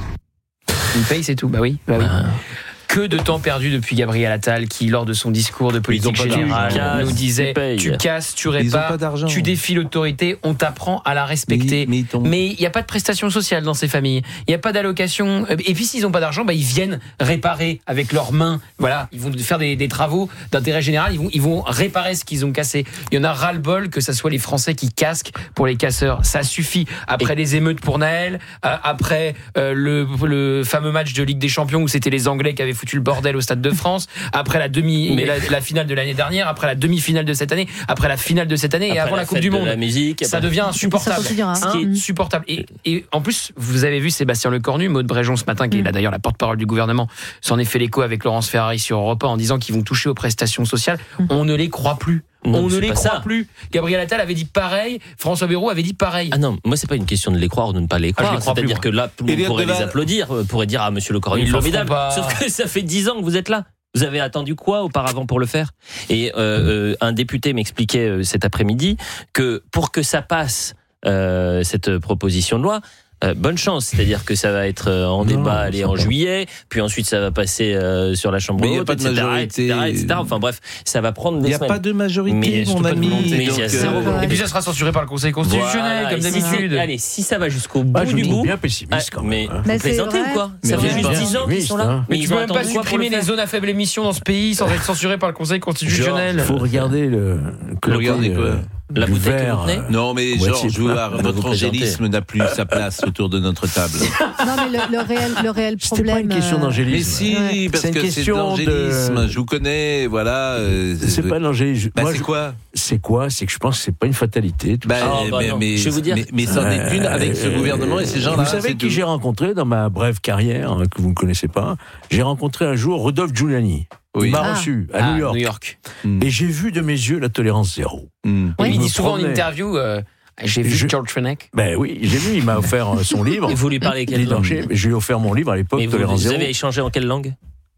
Ils payent, c'est tout, bah oui. Bah oui. Ah. Que de temps perdu depuis Gabriel Attal qui, lors de son discours de politique générale, d'argent. nous disait tu casses, tu répares, tu défies l'autorité, on t'apprend à la respecter. Mais il n'y a pas de prestations sociales dans ces familles, il n'y a pas d'allocation. Et puis s'ils n'ont pas d'argent, bah, ils viennent réparer avec leurs mains. Voilà, ils vont faire des, des travaux d'intérêt général, ils vont, ils vont réparer ce qu'ils ont cassé. Il y en a ras-le-bol que ce soit les Français qui casquent pour les casseurs. Ça suffit. Après et... les émeutes pour Naël, euh, après euh, le, le fameux match de Ligue des Champions où c'était les Anglais qui avaient foutu le bordel au Stade de France, après la demi, mais... la, la finale de l'année dernière, après la demi-finale de cette année, après la finale de cette année après et avant la, la Coupe du Monde. La musique, ça devient insupportable. Ce qui est supportable. Et, et en plus, vous avez vu Sébastien Lecornu, Maud Bréjon ce matin, qui est là d'ailleurs la porte-parole du gouvernement, s'en est fait l'écho avec Laurence Ferrari sur Europe un en disant qu'ils vont toucher aux prestations sociales. On ne les croit plus. Non, on ne les croit ça. plus. Gabriel Attal avait dit pareil, François Bayrou avait dit pareil. Ah non, moi c'est pas une question de les croire ou de ne pas les croire. Ah, c'est-à-dire que là, on Eliade pourrait les applaudir, on pourrait dire ah Monsieur Lecornu, formidable. Sauf que ça fait dix ans que vous êtes là. Vous avez attendu quoi auparavant pour le faire ? Et euh, euh, un député m'expliquait euh, cet après-midi que pour que ça passe euh, cette proposition de loi. Euh, bonne chance, c'est-à-dire que ça va être euh, en non, débat allez, en juillet, puis ensuite ça va passer euh, sur la chambre haute, et cetera, et cetera, et cetera. Enfin bref, ça va prendre des semaines. Il n'y a pas de majorité, mais mon ami. Mais donc, euh... Et puis ça sera censuré par le Conseil constitutionnel, voilà, comme d'habitude. Si, allez, si ça va jusqu'au bout ah, du bout, bien pessimiste quand même. Mais vous plaisantez ou quoi ? Ça fait juste dix ans qu'ils sont là. Mais tu peux même pas supprimer les zones à faible émission dans ce pays sans être censuré par le Conseil constitutionnel. Il faut regarder le. Regarder quoi ? La bouteille que vous tenez ? Non, mais Georges, votre angélisme n'a plus sa place autour de notre table. Non, mais le, le réel, le réel problème. C'était pas une question d'angélisme. Mais si, ouais. parce c'est que c'est de l'angélisme. De... Je vous connais, voilà. Euh, c'est pas l'angélisme. Bah, Moi, c'est je... quoi ? C'est quoi ? C'est que je pense que c'est pas une fatalité. Tout bah, ça. Oh, bah mais, mais, je vais vous dire. Mais, mais c'en est une avec ce gouvernement et ces gens-là. Vous savez qui j'ai rencontré dans ma brève carrière, hein, que vous ne connaissez pas ? J'ai rencontré un jour Rodolphe Giuliani. Oui. Il m'a ah. reçu à ah, New York. New York. Mm. Et j'ai vu de mes yeux la tolérance zéro. Mm. Oui, il dit souvent en interview, euh, j'ai vu je... George Fenech. Ben oui, j'ai vu, il m'a offert son livre. Et vous lui parlez quelle langue ? Je lui ai offert mon livre à l'époque, vous, Tolérance zéro. Vous avez échangé en quelle langue ?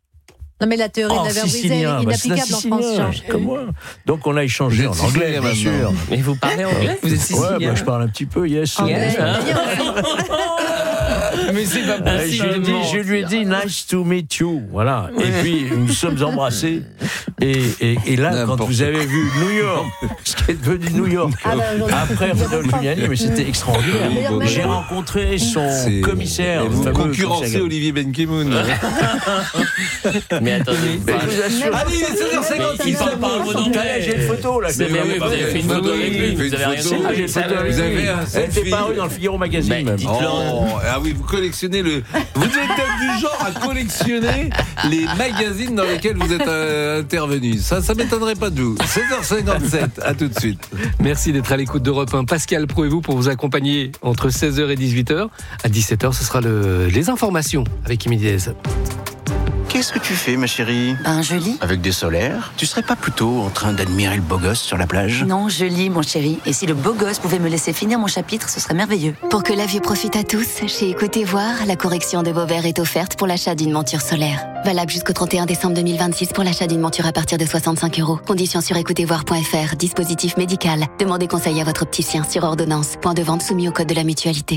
Non mais la théorie oh, de la verbe brisée est inapplicable bah, en France, Georges. Comme moi. Donc on a échangé en anglais, bien sûr. Mais vous parlez anglais ? Vous êtes sicilien ? Ouais, bah, je parle un petit peu, yes. Anglais. Mais c'est pas possible. Je, dit, je lui ai dit nice to meet you, voilà. Et puis nous sommes embrassés. Et, et, et là, N'importe quand vous avez vu New York, ce qui est devenu New York, ah bah, après Rodolphe Giuliani, mais c'était extraordinaire. J'ai rencontré son c'est... commissaire. Vous concurrencez Olivier Benkemoun. Mais attendez, mais je vous assure. Allez, c'est heures cinquante, il parle pas un mot d'anglais. J'ai une photo là. Mais oui, vous avez fait une photo avec lui. Vous avez rien dit. J'ai une photo avec lui. Elle était parue dans le Figaro Magazine. Ah oui, vous collectionnez le. Vous êtes du genre à collectionner les magazines dans lesquels vous êtes euh, intervenu. Ça, ça m'étonnerait pas de vous. seize heures cinquante-sept, à tout de suite. Merci d'être à l'écoute d'Europe un. Pascal Pro et vous pour vous accompagner entre seize heures et dix-huit heures. À dix-sept heures, ce sera le, les informations avec Émilie Dez. Qu'est-ce que tu fais, ma chérie ? Ben, je lis. Avec des solaires ? Tu serais pas plutôt en train d'admirer le beau gosse sur la plage ? Non, je lis, mon chéri. Et si le beau gosse pouvait me laisser finir mon chapitre, ce serait merveilleux. Pour que la vue profite à tous, chez Écoutez Voir, la correction de vos verres est offerte pour l'achat d'une monture solaire. Valable jusqu'au trente et un décembre deux mille vingt-six pour l'achat d'une monture à partir de soixante-cinq euros. Conditions sur écoutez voir point f r. Dispositif médical. Demandez conseil à votre opticien sur ordonnance. Point de vente soumis au code de la mutualité.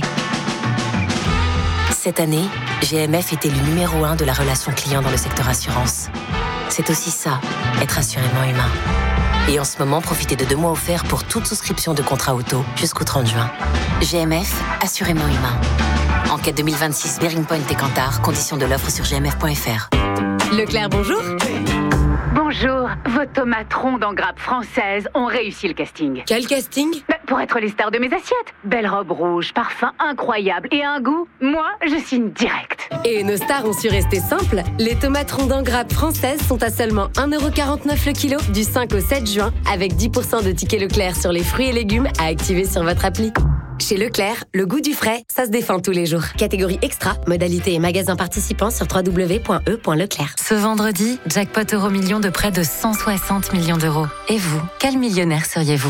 Cette année, G M F était le numéro un de la relation client dans le secteur assurance. C'est aussi ça, être assurément humain. Et en ce moment, profitez de deux mois offerts pour toute souscription de contrat auto jusqu'au trente juin. G M F, assurément humain. Enquête deux mille vingt-six, Bearing Point et Kantar, conditions de l'offre sur g m f point f r. Leclerc, bonjour. Bonjour. Bonjour, vos tomates rondes en grappe française ont réussi le casting. Quel casting? Bah, pour être les stars de mes assiettes. Belle robe rouge, parfum incroyable et un goût, moi, je signe direct. Et nos stars ont su rester simples. Les tomates rondes en grappe françaises sont à seulement un euro quarante-neuf le kilo du cinq au sept juin, avec dix pour cent de tickets Leclerc sur les fruits et légumes à activer sur votre appli. Chez Leclerc, le goût du frais, ça se défend tous les jours. Catégorie extra, modalité et magasins participants sur w w w point e point leclerc. Ce vendredi, jackpot euro million de près de cent soixante millions d'euros. Et vous, quel millionnaire seriez-vous?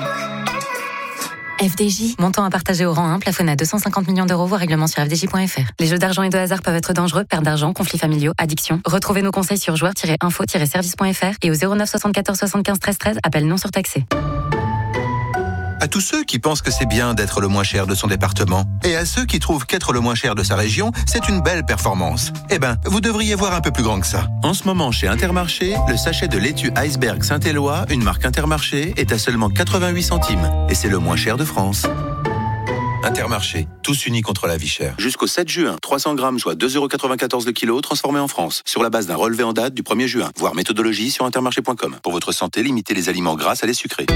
F D J. Montant à partager au rang un, plafonné à deux cent cinquante millions d'euros, voire règlement sur f d j point f r. Les jeux d'argent et de hasard peuvent être dangereux, perte d'argent, conflits familiaux, addiction. Retrouvez nos conseils sur joueurs tiret info tiret service point f r et au zéro neuf soixante-quatorze soixante-quinze treize treize, appel non surtaxé. À tous ceux qui pensent que c'est bien d'être le moins cher de son département, et à ceux qui trouvent qu'être le moins cher de sa région, c'est une belle performance. Eh ben, vous devriez voir un peu plus grand que ça. En ce moment, chez Intermarché, le sachet de laitue Iceberg Saint-Éloi, une marque Intermarché, est à seulement quatre-vingt-huit centimes. Et c'est le moins cher de France. Intermarché, tous unis contre la vie chère. Jusqu'au sept juin, trois cents grammes, soit deux euros quatre-vingt-quatorze le kilo, transformés en France. Sur la base d'un relevé en date du premier juin. Voir méthodologie sur intermarché point com. Pour votre santé, limitez les aliments gras à les sucrés.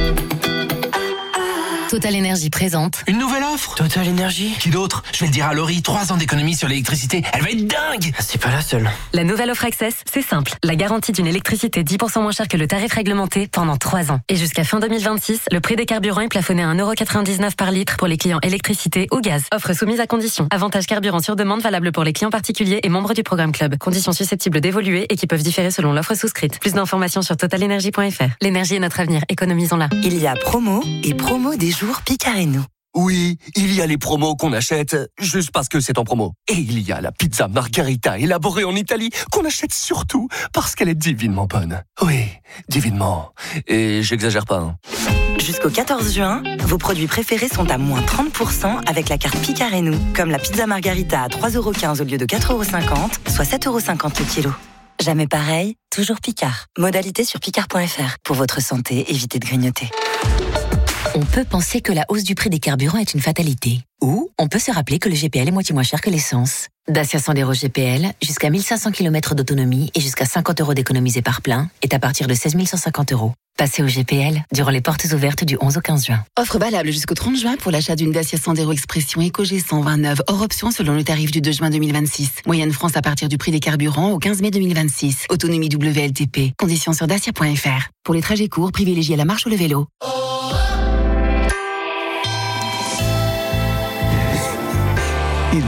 Total Énergie présente Une nouvelle offre Total Énergie. Qui d'autre? Je vais le dire à Laurie, trois ans d'économie sur l'électricité. Elle va être dingue. C'est pas la seule. La nouvelle offre Access, c'est simple. La garantie d'une électricité dix pour cent moins chère que le tarif réglementé pendant trois ans. Et jusqu'à fin deux mille vingt-six, le prix des carburants est plafonné à un euro quatre-vingt-dix-neuf par litre pour les clients électricité ou gaz. Offre soumise à conditions. Avantage carburant sur demande valable pour les clients particuliers et membres du programme Club. Conditions susceptibles d'évoluer et qui peuvent différer selon l'offre souscrite. Plus d'informations sur total énergie point f r. L'énergie est notre avenir. Économisons-la. Il y a promo et promo des jours Picareno. Oui, il y a les promos qu'on achète juste parce que c'est en promo. Et il y a la pizza margarita élaborée en Italie qu'on achète surtout parce qu'elle est divinement bonne. Oui, divinement. Et j'exagère pas. Hein. Jusqu'au quatorze juin, vos produits préférés sont à moins trente pour cent avec la carte Picareno. Comme la pizza margarita à trois euros quinze au lieu de quatre euros cinquante, soit sept euros cinquante le kilo. Jamais pareil, toujours Picard. Modalité sur picard point f r. Pour votre santé, évitez de grignoter. On peut penser que la hausse du prix des carburants est une fatalité. Ou on peut se rappeler que le G P L est moitié moins cher que l'essence. Dacia Sandero G P L, jusqu'à mille cinq cents kilomètres d'autonomie et jusqu'à cinquante euros d'économisés par plein, est à partir de seize mille cent cinquante euros. Passez au G P L durant les portes ouvertes du onze au quinze juin. Offre valable jusqu'au trente juin pour l'achat d'une Dacia Sandero Expression Eco G cent vingt-neuf hors option selon le tarif du deux juin deux mille vingt-six. Moyenne France à partir du prix des carburants au quinze mai deux mille vingt-six. Autonomie W L T P. Conditions sur dacia point f r. Pour les trajets courts, privilégiez la marche ou le vélo. Il,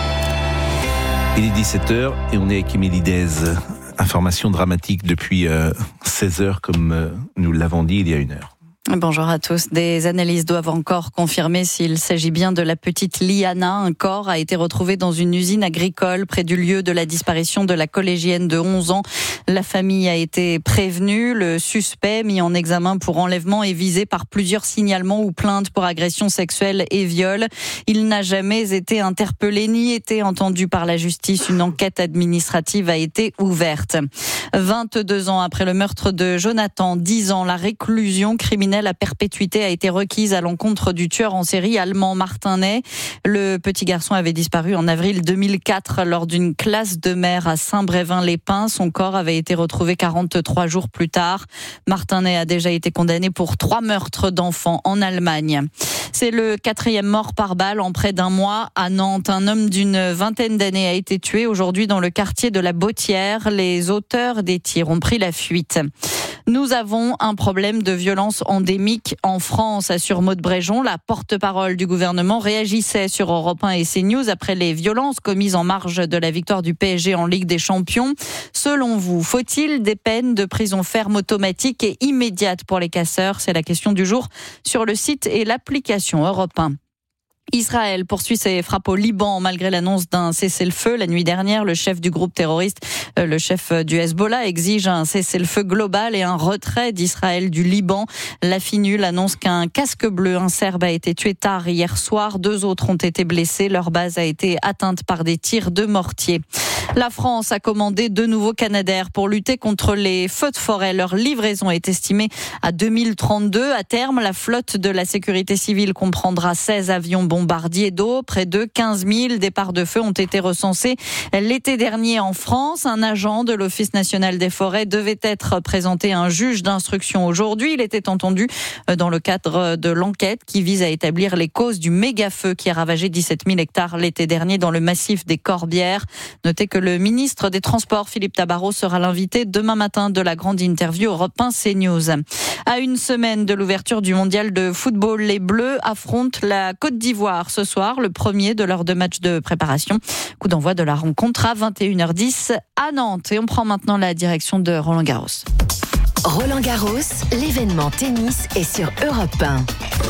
il est dix-sept heures et on est avec Émilie Dez. Information dramatique depuis euh, seize heures comme euh, nous l'avons dit il y a une heure. Bonjour à tous. Des analyses doivent encore confirmer s'il s'agit bien de la petite Liana. Un corps a été retrouvé dans une usine agricole près du lieu de la disparition de la collégienne de onze ans. La famille a été prévenue. Le suspect, mis en examen pour enlèvement, est visé par plusieurs signalements ou plaintes pour agression sexuelle et viol. Il n'a jamais été interpellé ni été entendu par la justice. Une enquête administrative a été ouverte. vingt-deux ans après le meurtre de Jonathan, dix ans, la réclusion criminelle à perpétuité a été requise à l'encontre du tueur en série allemand Martin Ney. Le petit garçon avait disparu en avril deux mille quatre lors d'une classe de mer à Saint-Brévin-les-Pins. Son corps avait été retrouvé quarante-trois jours plus tard. Martin Ney a déjà été condamné pour trois meurtres d'enfants en Allemagne. C'est le quatrième mort par balle en près d'un mois à Nantes. Un homme d'une vingtaine d'années a été tué aujourd'hui dans le quartier de la Bottière. Les auteurs des tirs ont pris la fuite. Nous avons un problème de violence endémique en France, assure Maud Bréjon. La porte-parole du gouvernement réagissait sur Europe un et CNews après les violences commises en marge de la victoire du P S G en Ligue des Champions. Selon vous, faut-il des peines de prison ferme automatiques et immédiates pour les casseurs? C'est la question du jour sur le site et l'application Europe un. Israël poursuit ses frappes au Liban malgré l'annonce d'un cessez-le-feu. La nuit dernière, le chef du groupe terroriste, euh, le chef du Hezbollah, exige un cessez-le-feu global et un retrait d'Israël du Liban. La FINUL annonce qu'un casque bleu, un Serbe, a été tué tard hier soir. Deux autres ont été blessés. Leur base a été atteinte par des tirs de mortier. La France a commandé deux nouveaux Canadair pour lutter contre les feux de forêt. Leur livraison est estimée à deux mille trente-deux. À terme, la flotte de la sécurité civile comprendra seize avions bombardier d'eau. Près de quinze mille départs de feu ont été recensés l'été dernier en France. Un agent de l'Office national des forêts devait être présenté à un juge d'instruction aujourd'hui. Il était entendu dans le cadre de l'enquête qui vise à établir les causes du méga-feu qui a ravagé dix-sept mille hectares l'été dernier dans le massif des Corbières. Notez que le ministre des Transports, Philippe Tabarot, sera l'invité demain matin de la grande interview Europe un CNews. À une semaine de l'ouverture du mondial de football, les Bleus affrontent la Côte d'Ivoire ce soir, le premier de leurs deux matchs de préparation. Coup d'envoi de la rencontre à vingt et une heures dix à Nantes. Et on prend maintenant la direction de Roland Garros. Roland Garros, l'événement tennis est sur Europe un.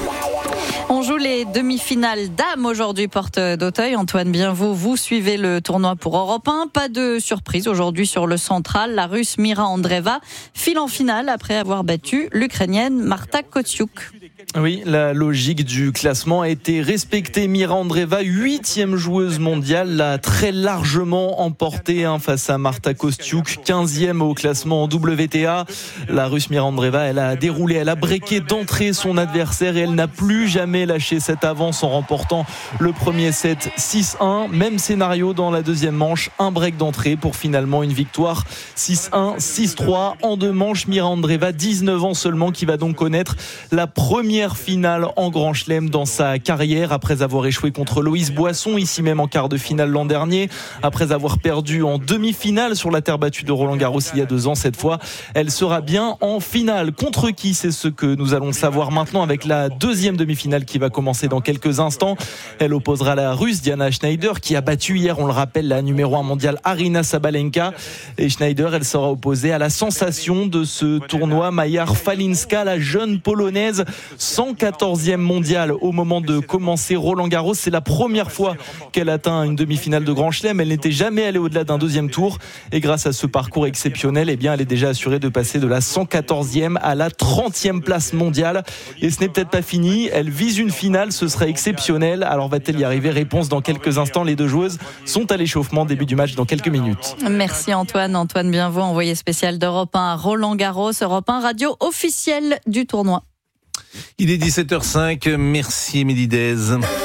On joue les demi-finales dames aujourd'hui, porte d'Auteuil. Antoine Bienvaux, vous suivez le tournoi pour Europe un. Pas de surprise aujourd'hui sur le central. La Russe Mira Andreeva file en finale après avoir battu l'Ukrainienne Marta Kostyuk. Oui, la logique du classement a été respectée. Mira Andreeva, huitième joueuse mondiale, l'a très largement emportée hein, face à Marta Kostyuk, quinzième au classement en W T A. La Russe Mira Andreeva, elle a déroulé, elle a breaké d'entrée son adversaire et elle n'a plus jamais lâché cette avance en remportant le premier set six un. Même scénario dans la deuxième manche, un break d'entrée pour finalement une victoire six un, six trois en deux manches. Mira Andreeva, dix-neuf ans seulement, qui va donc connaître la première finale en Grand Chelem dans sa carrière après avoir échoué contre Loïs Boisson ici même en quart de finale l'an dernier, après avoir perdu en demi-finale sur la terre battue de Roland Garros il y a deux ans. Cette fois, elle sera bien en finale. Contre qui? C'est ce que nous allons savoir maintenant avec la deuxième demi-finale qui va commencer dans quelques instants. Elle opposera la Russe Diana Schneider qui a battu hier, on le rappelle, la numéro un mondiale Aryna Sabalenka. Et Schneider, elle sera opposée à la sensation de ce tournoi, Mayar Falinska, la jeune polonaise, cent quatorzième mondiale au moment de commencer Roland Garros. C'est la première fois qu'elle atteint une demi-finale de Grand Chelem. Elle n'était jamais allée au-delà d'un deuxième tour. Et grâce à ce parcours exceptionnel, eh bien, elle est déjà assurée de passer de la cent quatorzième à la trentième place mondiale. Et ce n'est peut-être pas fini. Elle vise une finale, ce serait exceptionnel. Alors va-t-elle y arriver? Réponse dans quelques instants. Les deux joueuses sont à l'échauffement. Début du match dans quelques minutes. Merci Antoine. Antoine Bienvaux, envoyé spécial d'Europe un à Roland Garros. Europe un, radio officielle du tournoi. Il est dix-sept heures cinq, merci Émilie Dez.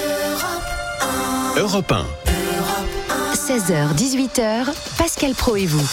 Europe un. seize heures, dix-huit heures, Pascal Pro et vous.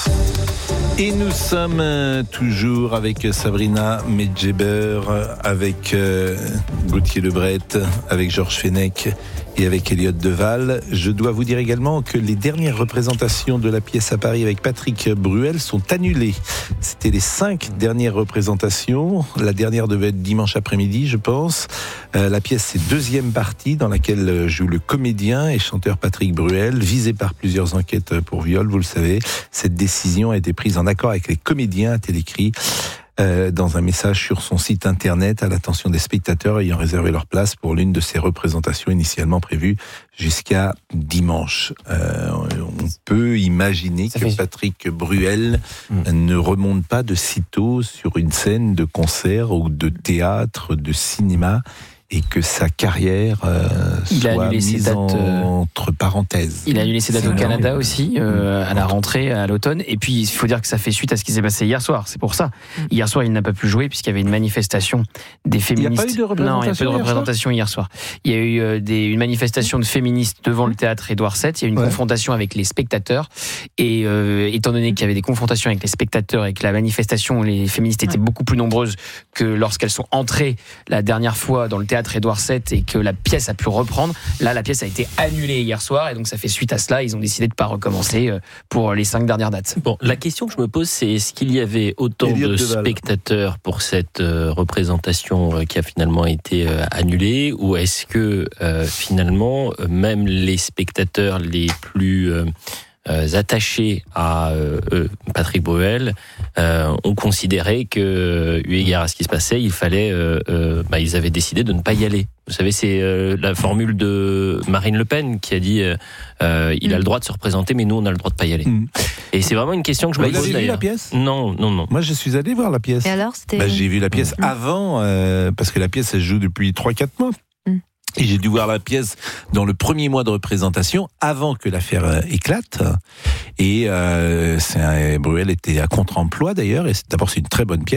Et nous sommes toujours avec Sabrina Medjeber, avec euh, Gauthier Lebret, avec Georges Fenech et avec Elliot Deval. Je dois vous dire également que les dernières représentations de la pièce à Paris avec Patrick Bruel sont annulées. C'était les cinq dernières représentations. La dernière devait être dimanche après-midi, je pense. Euh, la pièce, c'est deuxième partie dans laquelle joue le comédien et chanteur Patrick Bruel, visé par plusieurs enquêtes pour viol, vous le savez. Cette décision a été prise en accord avec les comédiens, a-t-il écrit euh, dans un message sur son site internet à l'attention des spectateurs ayant réservé leur place pour l'une de ces représentations initialement prévues jusqu'à dimanche. Euh, on peut imaginer Ça que fait... Patrick Bruel mmh. ne remonte pas de sitôt sur une scène de concert ou de théâtre, de cinéma, et que sa carrière euh, soit mise dates, en, entre parenthèses. Il a annulé ses dates au Canada aussi, euh, à la rentrée, à l'automne. Et puis, il faut dire que ça fait suite à ce qui s'est passé hier soir. C'est pour ça. Hier soir, il n'a pas pu jouer puisqu'il y avait une manifestation des féministes. Il n'y a pas eu de représentation, non, il n'y a pas eu de représentation hier soir. Il y a eu euh, des, une manifestation de féministes devant le théâtre Édouard sept. Il y a eu une ouais. confrontation avec les spectateurs. Et euh, étant donné qu'il y avait des confrontations avec les spectateurs et que la manifestation, les féministes étaient ouais. beaucoup plus nombreuses que lorsqu'elles sont entrées la dernière fois dans le théâtre Édouard sept et que la pièce a pu reprendre. Là, la pièce a été annulée hier soir et donc ça fait suite à cela. Ils ont décidé de ne pas recommencer pour les cinq dernières dates. Bon, la question que je me pose, c'est est-ce qu'il y avait autant Elliot de Deval. spectateurs pour cette euh, représentation euh, qui a finalement été euh, annulée, ou est-ce que euh, finalement, euh, même les spectateurs les plus euh, Euh, attachés à euh, euh, Patrick Bruel euh, ont considéré que, eu égard à ce qui se passait, il fallait, euh, euh, bah, ils avaient décidé de ne pas y aller. Vous savez, c'est euh, la formule de Marine Le Pen qui a dit euh, euh, il mmh. a le droit de se représenter, mais nous on a le droit de pas y aller. Mmh. Et c'est vraiment une question que je me pose. Vous avez vu la pièce ? Non, non, non. Moi, je suis allé voir la pièce. Et alors, c'était... Bah, j'ai vu la pièce mmh. avant, euh, parce que la pièce elle se joue depuis trois quatre mois. Et j'ai dû voir la pièce dans le premier mois de représentation, avant que l'affaire euh, éclate. Et euh, c'est un, Bruel était à contre-emploi d'ailleurs. Et c'est, d'abord, c'est une très bonne pièce.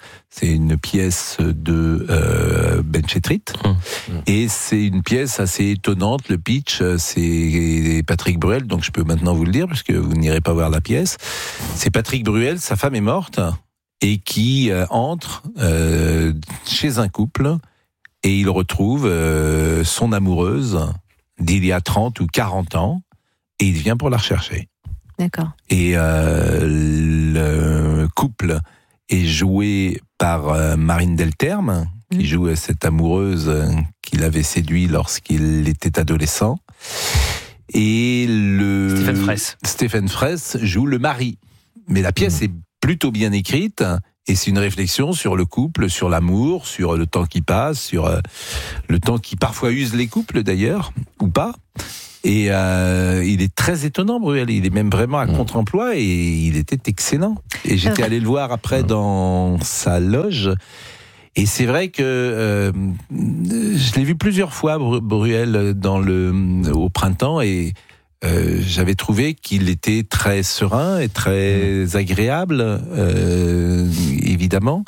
C'est une pièce de euh, Benchetrit. Mmh. Et c'est une pièce assez étonnante. Le pitch, c'est Patrick Bruel, donc je peux maintenant vous le dire, parce que vous n'irez pas voir la pièce. C'est Patrick Bruel, sa femme est morte, et qui euh, entre euh, chez un couple, et il retrouve euh, son amoureuse d'il y a trente ou quarante ans, et il vient pour la rechercher. D'accord. Et euh, le couple est joué par euh, Marine Delterme, mmh. qui joue cette amoureuse qu'il avait séduit lorsqu'il était adolescent. Et le... Stéphane Fraisse. Stéphane Fraisse joue le mari. Mais la pièce mmh. est plutôt bien écrite, et c'est une réflexion sur le couple, sur l'amour, sur le temps qui passe, sur euh, le temps qui parfois use les couples d'ailleurs, ou pas. Et euh, il est très étonnant, Bruel. Il est même vraiment à contre-emploi, et il était excellent. Et j'étais allé le voir après dans sa loge. Et c'est vrai que euh, je l'ai vu plusieurs fois, Bruel, dans le, au printemps, et euh, j'avais trouvé qu'il était très serein et très agréable, euh, évidemment.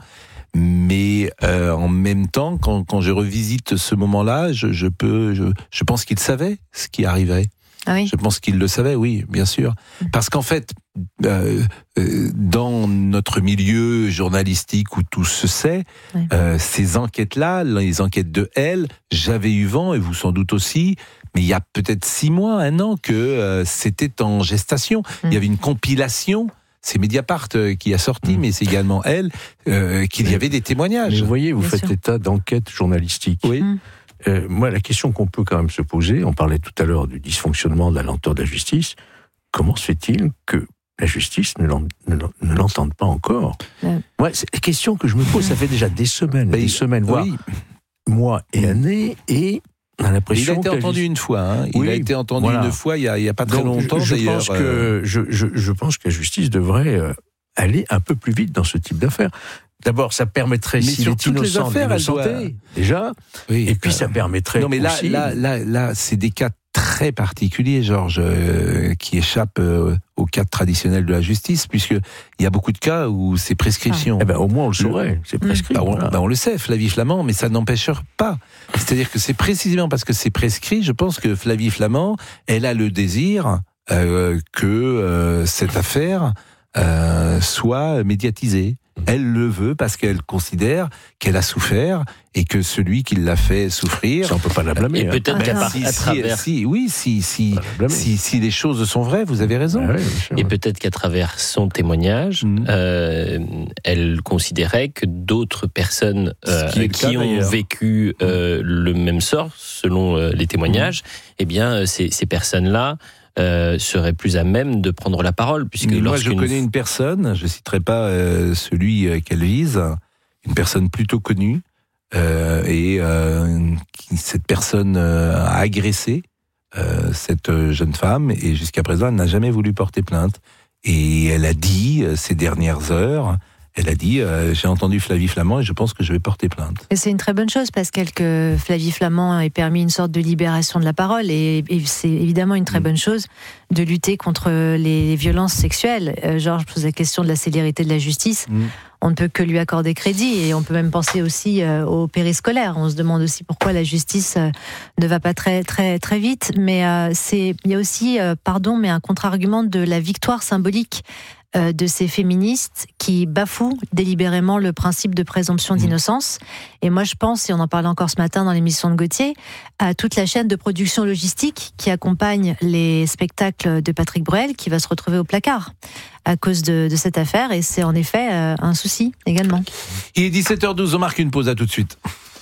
Mais euh, en même temps, quand, quand je revisite ce moment-là, je, je peux, je, je pense qu'il savait ce qui arrivait. Ah oui. Je pense qu'il le savait, oui, bien sûr. Parce qu'en fait, euh, euh, dans notre milieu journalistique où tout se sait, oui. euh, ces enquêtes-là, les enquêtes de Elle, j'avais eu vent, et vous sans doute aussi, mais il y a peut-être six mois, un an, que euh, c'était en gestation. Mmh. Il y avait une compilation. C'est Mediapart qui a sorti, mmh. mais c'est également Elle, euh, qu'il y avait des témoignages. Mais vous voyez, vous Bien faites sûr. état d'enquêtes journalistiques. Oui. Mmh. Euh, moi, la question qu'on peut quand même se poser, on parlait tout à l'heure du dysfonctionnement, de la lenteur de la justice, comment se fait-il que la justice ne, l'en, ne, ne l'entende pas encore ? Ouais. Moi, c'est la question que je me pose, ça fait déjà des semaines, Mais des il, semaines, voire oui. mois et années, et on a l'impression il a été que entendu justice... une fois. Hein. Il oui, a été entendu voilà. une fois il y a, il y a pas très Donc, longtemps je d'ailleurs. Pense que, je, je, je pense que la justice devrait euh, aller un peu plus vite dans ce type d'affaires. D'abord, ça permettrait, mais s'il est innocent, de l'innocenter, déjà. Oui, et puis, euh... ça permettrait non, mais là, aussi... là, là, là, c'est des cas très particuliers, Georges, euh, qui échappent euh, au cadre traditionnel de la justice, puisqu'il y a beaucoup de cas où c'est prescription. Ah. Eh ben, au moins, on le saurait, c'est prescrit. Bah, on, voilà. bah, on le sait, Flavie Flament, mais ça n'empêche pas. C'est-à-dire que c'est précisément parce que c'est prescrit, je pense que Flavie Flament, elle a le désir euh, que euh, cette affaire euh, soit médiatisée. Elle le veut parce qu'elle considère qu'elle a souffert et que celui qui l'a fait souffrir... Ça, on peut pas la blâmer. Et hein. peut-être qu'à Ah, à si, travers... Si, si, oui, si, si, si, si les choses sont vraies, vous avez raison. Ah, oui, et peut-être qu'à travers son témoignage, mmh. euh, elle considérait que d'autres personnes euh, qui, qui cas, ont vécu euh, le même sort, selon euh, les témoignages, mmh. eh bien, ces, ces personnes-là Euh, serait plus à même de prendre la parole, puisque Mais moi je connais une personne, je ne citerai pas euh, celui euh, qu'elle vise, une personne plutôt connue, euh, et euh, qui, cette personne euh, a agressé euh, cette jeune femme, et jusqu'à présent elle n'a jamais voulu porter plainte. Et elle a dit euh, ces dernières heures, elle a dit euh, j'ai entendu Flavie Flament et je pense que je vais porter plainte. Et c'est une très bonne chose, Pascal, que Flavie Flament ait permis une sorte de libération de la parole, et, et c'est évidemment une très bonne chose de lutter contre les violences sexuelles. Euh, Georges pose la question de la célérité de la justice. Mmh. On ne peut que lui accorder crédit, et on peut même penser aussi euh, au périscolaire. On se demande aussi pourquoi la justice euh, ne va pas très très très vite. Mais euh, c'est il y a aussi euh, pardon, mais un contre-argument de la victoire symbolique euh, de ces féministes qui bafouent délibérément le principe de présomption d'innocence. Et moi, je pense, et on en parlait encore ce matin dans l'émission de Gauthier, à toute la chaîne de production logistique qui accompagne les spectacles de Patrick Bruel, qui va se retrouver au placard à cause de, de cette affaire, et c'est en effet euh, un souci également. Il est dix-sept heures douze, on marque une pause, à tout de suite.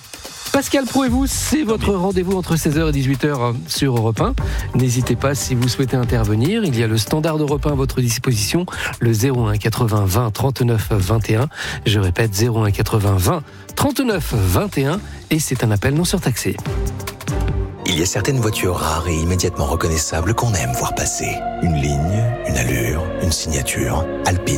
Pascal Praud et vous, c'est votre rendez-vous entre seize heures et dix-huit heures sur Europe un. N'hésitez pas si vous souhaitez intervenir. Il y a le standard d'Europe un à votre disposition, le zéro un quatre-vingts vingt trente-neuf vingt et un. Je répète, zéro un quatre-vingts vingt trente-neuf vingt et un, et c'est un appel non surtaxé. Il y a certaines voitures rares et immédiatement reconnaissables qu'on aime voir passer. Une ligne, une allure, une signature. Alpine.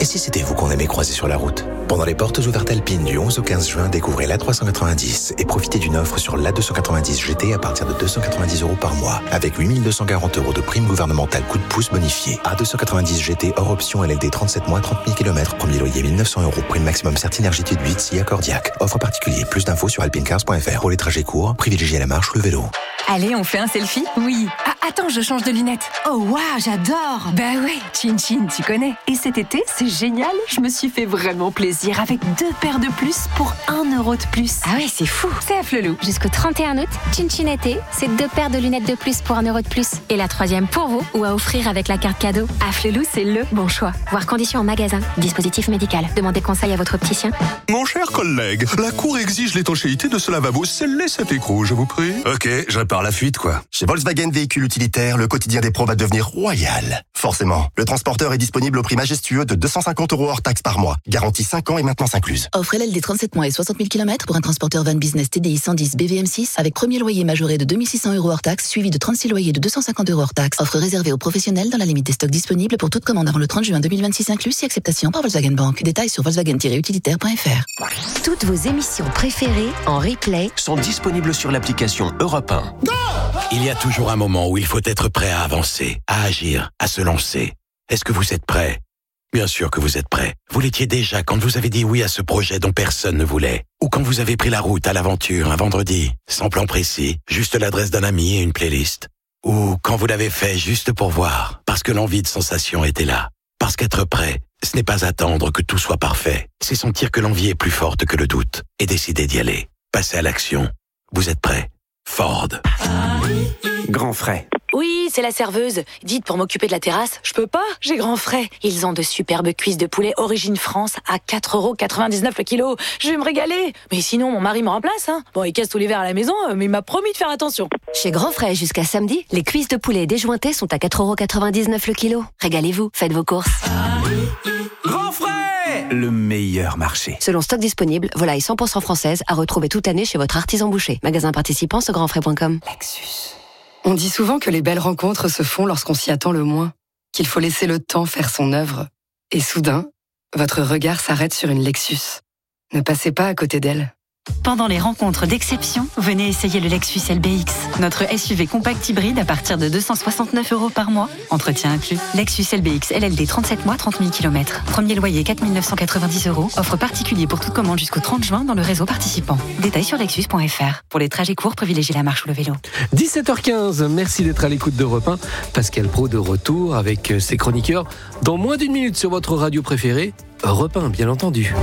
Et si c'était vous qu'on aimait croiser sur la route? Pendant les portes ouvertes alpines du onze au quinze juin, découvrez l'A trois cent quatre-vingt-dix et profitez d'une offre sur l'A deux cent quatre-vingt-dix G T à partir de deux cent quatre-vingt-dix euros par mois, avec huit mille deux cent quarante euros de prime gouvernementale coup de pouce bonifié. A deux cent quatre-vingt-dix G T hors option L L D trente-sept mois, trente mille kilomètres, premier loyer mille neuf cents euros, prime maximum Certinergie de huit, si accordiaque. Offre particulier, plus d'infos sur alpinecars point f r. Pour les trajets courts, privilégiez la marche ou le vélo. Allez, on fait un selfie? Oui. Ah, attends, je change de lunettes. Oh, waouh, j'adore. Bah ouais, Chin Chin, tu connais. Et cet été, c'est génial. Je me suis fait vraiment plaisir avec deux paires de plus pour un euro de plus. Ah ouais, c'est fou. C'est à Flelou. Jusqu'au trente et un août, Chin Chin été, c'est deux paires de lunettes de plus pour un euro de plus. Et la troisième pour vous ou à offrir avec la carte cadeau. À Flelou, c'est le bon choix. Voir conditions en magasin. Dispositif médical. Demandez conseil à votre opticien. Mon cher collègue, la Cour exige l'étanchéité de ce lavabo. Scellez cet écrou, je vous prie. Ok, je répare la fuite, quoi. Chez Volkswagen Véhicules Utilitaires, le quotidien des pros va devenir royal. Forcément, le transporteur est disponible au prix majestueux de deux cent cinquante euros hors taxe par mois. Garantie cinq ans et maintenance incluse. Offre L L D trente-sept mois et soixante mille kilomètres pour un transporteur van business T D I cent dix B V M six avec premier loyer majoré de deux mille six cents euros hors taxe, suivi de trente-six loyers de deux cent cinquante euros hors taxe. Offre réservée aux professionnels dans la limite des stocks disponibles pour toute commande avant le trente juin deux mille vingt-six inclus, si acceptation par Volkswagen Bank. Détails sur volkswagen tiret utilitaire point f r. Toutes vos émissions préférées en replay sont disponibles sur l'application Europe un. Il y a toujours un moment où il faut être prêt à avancer, à agir, à se lancer. Est-ce que vous êtes prêt? Bien sûr que vous êtes prêt. Vous l'étiez déjà quand vous avez dit oui à ce projet dont personne ne voulait. Ou quand vous avez pris la route à l'aventure un vendredi, sans plan précis, juste l'adresse d'un ami et une playlist. Ou quand vous l'avez fait juste pour voir, parce que l'envie de sensation était là. Parce qu'être prêt, ce n'est pas attendre que tout soit parfait. C'est sentir que l'envie est plus forte que le doute et décider d'y aller. Passer à l'action. Vous êtes prêt? Ford. Grand frais. Oui, c'est la serveuse. Dites, pour m'occuper de la terrasse, je peux pas, j'ai grand frais. Ils ont de superbes cuisses de poulet Origine France à quatre euros quatre-vingt-dix-neuf le kilo. Je vais me régaler. Mais sinon, mon mari me remplace, hein. Bon, il casse tous les verres à la maison, mais il m'a promis de faire attention. Chez Grand Frais, jusqu'à samedi, les cuisses de poulet déjointées sont à quatre euros quatre-vingt-dix-neuf le kilo. Régalez-vous, faites vos courses. Grand frais, le meilleur marché. Selon stock disponible, volaille cent pour cent française à retrouver toute année chez votre artisan boucher. Magasin participant sur grand frais point com. Lexus. On dit souvent que les belles rencontres se font lorsqu'on s'y attend le moins, qu'il faut laisser le temps faire son œuvre. Et soudain, votre regard s'arrête sur une Lexus. Ne passez pas à côté d'elle. Pendant les rencontres d'exception, venez essayer le Lexus L B X, notre S U V compact hybride à partir de deux cent soixante-neuf euros par mois. Entretien inclus. Lexus L B X L L D trente-sept mois, trente mille kilomètres. Premier loyer quatre mille neuf cent quatre-vingt-dix euros. Offre particulier pour toute commande jusqu'au trente juin dans le réseau participant. Détails sur lexus point f r. Pour les trajets courts, privilégiez la marche ou le vélo. dix-sept heures quinze, merci d'être à l'écoute d'Europe un. Pascal Praud de retour avec ses chroniqueurs dans moins d'une minute sur votre radio préférée, Europe un, bien entendu.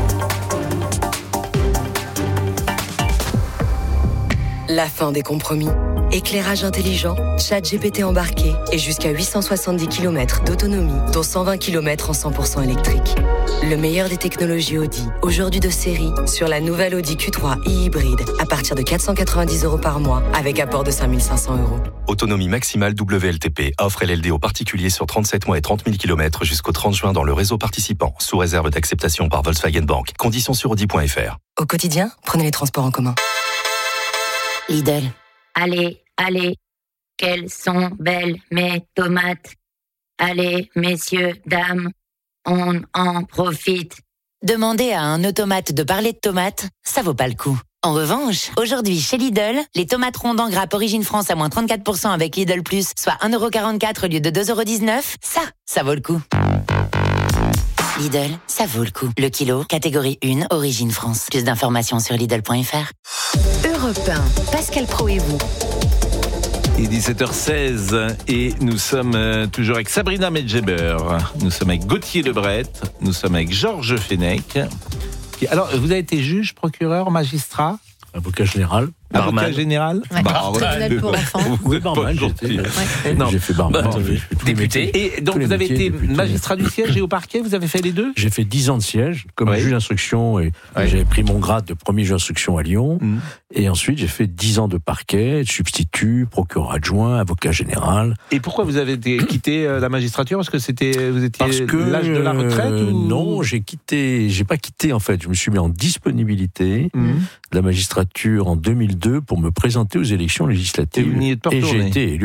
La fin des compromis. Éclairage intelligent, chat G P T embarqué et jusqu'à huit cent soixante-dix kilomètres d'autonomie, dont cent vingt kilomètres en cent pour cent électrique. Le meilleur des technologies Audi, aujourd'hui de série, sur la nouvelle Audi Q trois e-hybride, à partir de quatre cent quatre-vingt-dix euros par mois, avec apport de cinq mille cinq cents euros. Autonomie maximale W L T P. Offre L L D aux particuliers sur trente-sept mois et trente mille kilomètres jusqu'au trente juin dans le réseau participant, sous réserve d'acceptation par Volkswagen Bank. Conditions sur audi point f r. Au quotidien, prenez les transports en commun. Lidl. Allez, allez, quelles sont belles mes tomates. Allez, messieurs, dames, on en profite. Demandez à un automate de parler de tomates, ça vaut pas le coup. En revanche, aujourd'hui chez Lidl, les tomates rondes en grappe Origine France à moins trente-quatre pour cent avec Lidl Plus, soit un euro quarante-quatre au lieu de deux euros dix-neuf, ça, ça vaut le coup. Lidl, ça vaut le coup. Le kilo, catégorie un, Origine France. Plus d'informations sur Lidl point f r. Europe un, Pascal Praud et vous. Il est dix-sept heures seize et nous sommes toujours avec Sabrina Medjeber, nous sommes avec Gauthier Lebret, nous sommes avec Georges Fenech. Alors, vous avez été juge, procureur, magistrat, avocat général. Barman. Avocat général. Ouais. Barman pour enfants. Oui, barman, j'étais. Ouais. Non, j'ai fait barman. Bah, oui, député. Et donc, vous avez été députés, magistrat du siège et au parquet, vous avez fait les deux? J'ai fait dix ans de siège, comme ouais. juge d'instruction, et ouais. j'avais pris mon grade de premier juge d'instruction à Lyon. Mmh. Et ensuite, j'ai fait dix ans de parquet, substitut, procureur adjoint, avocat général. Et pourquoi vous avez été, quitté la magistrature? Parce que c'était, vous étiez Parce que, l'âge de la retraite euh, ou... Non, j'ai quitté, j'ai pas quitté en fait. Je me suis mis en disponibilité mmh. de la magistrature en deux mille deux pour me présenter aux élections législatives. Et, vous n'y êtes pas et j'ai été élu.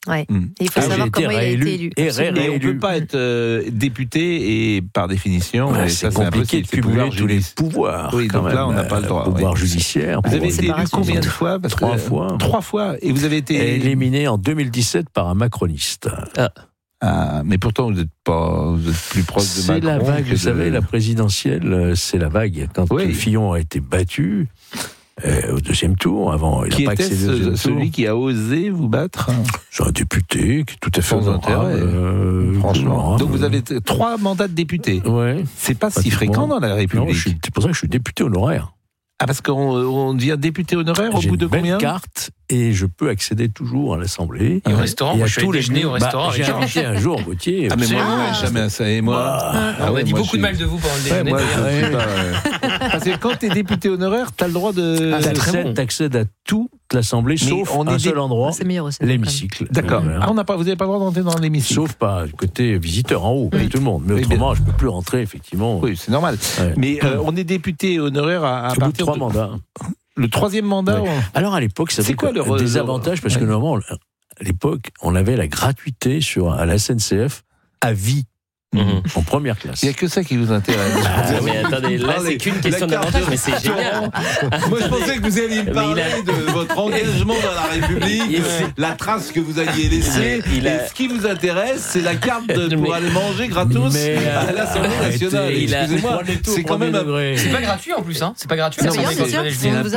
Ouais. Mmh. Et il faut ah, savoir comment il a été élu. Et, et on ne peut pas être euh, député et par définition, ouais, et c'est ça, compliqué de cumuler tous les pouvoirs. Oui, donc là, on n'a pas le droit. Pouvoir oui. judiciaire. Vous avez été élu combien de fois? Parce Trois que, fois. Trois fois. Et vous avez été éliminé en deux mille dix-sept par un macroniste. Ah. Ah, mais pourtant, vous n'êtes pas, vous êtes plus proche de Macron. C'est la vague, vous de... savez, la présidentielle, c'est la vague. Quand oui. Fillon a été battu euh, au deuxième tour, avant, il n'a pas accédé au deuxième tour. Celui qui a osé vous battre? C'est un député qui est tout à fait sans intérêt. Euh, Franchement. Donc vous avez t- trois mandats de député. Ouais. C'est pas si fréquent dans la République. Non, je suis, c'est pour ça que je suis député honoraire. Ah, parce qu'on on devient député honoraire au J'ai bout de une belle combien? carte et je peux accéder toujours à l'Assemblée. Et au restaurant, et moi à je suis allé déjeuner au restaurant. Bah, j'ai invité un jour Gauthier. Ah, mais moi, ah. jamais ça. Et moi, bah, ah, on ouais, a dit beaucoup suis... de mal de vous pendant le déjeuner. Ouais, moi, ouais. Pas, ouais. Parce que quand tu es député honoraire, tu as le droit de. Ah, t'accèdes, t'accèdes à toute l'Assemblée, mais sauf on un seul dé... endroit, aussi, l'hémicycle. D'accord. Ah, on n'a pas, vous n'avez pas le droit d'entrer dans l'hémicycle. Sauf pas côté visiteur en haut, oui. tout le monde. Mais oui, autrement, bien... je ne peux plus rentrer, effectivement. Oui, c'est normal. Ouais. Mais euh, on est député honoraire à, à partir de trois mandats. Le troisième mandat. Ouais. On... Alors à l'époque, ça c'est quoi le des avantages parce ouais. que normalement, à l'époque, on avait la gratuité sur à la S N C F à vie. Mmh. En première classe. Il n'y a que ça qui vous intéresse. Ah, mais attendez, là c'est qu'une question d'avantage, mais c'est génial. Moi je pensais que vous alliez me parler a... de votre engagement dans la République, il a... la trace que vous aviez laissée. Il a... Et ce qui vous intéresse, c'est la carte de... pour mais... aller manger gratos mais... à l'Assemblée nationale. Il a... Excusez-moi, c'est quand même. C'est pas gratuit en plus, hein. C'est pas gratuit. C'est payant, bien sûr.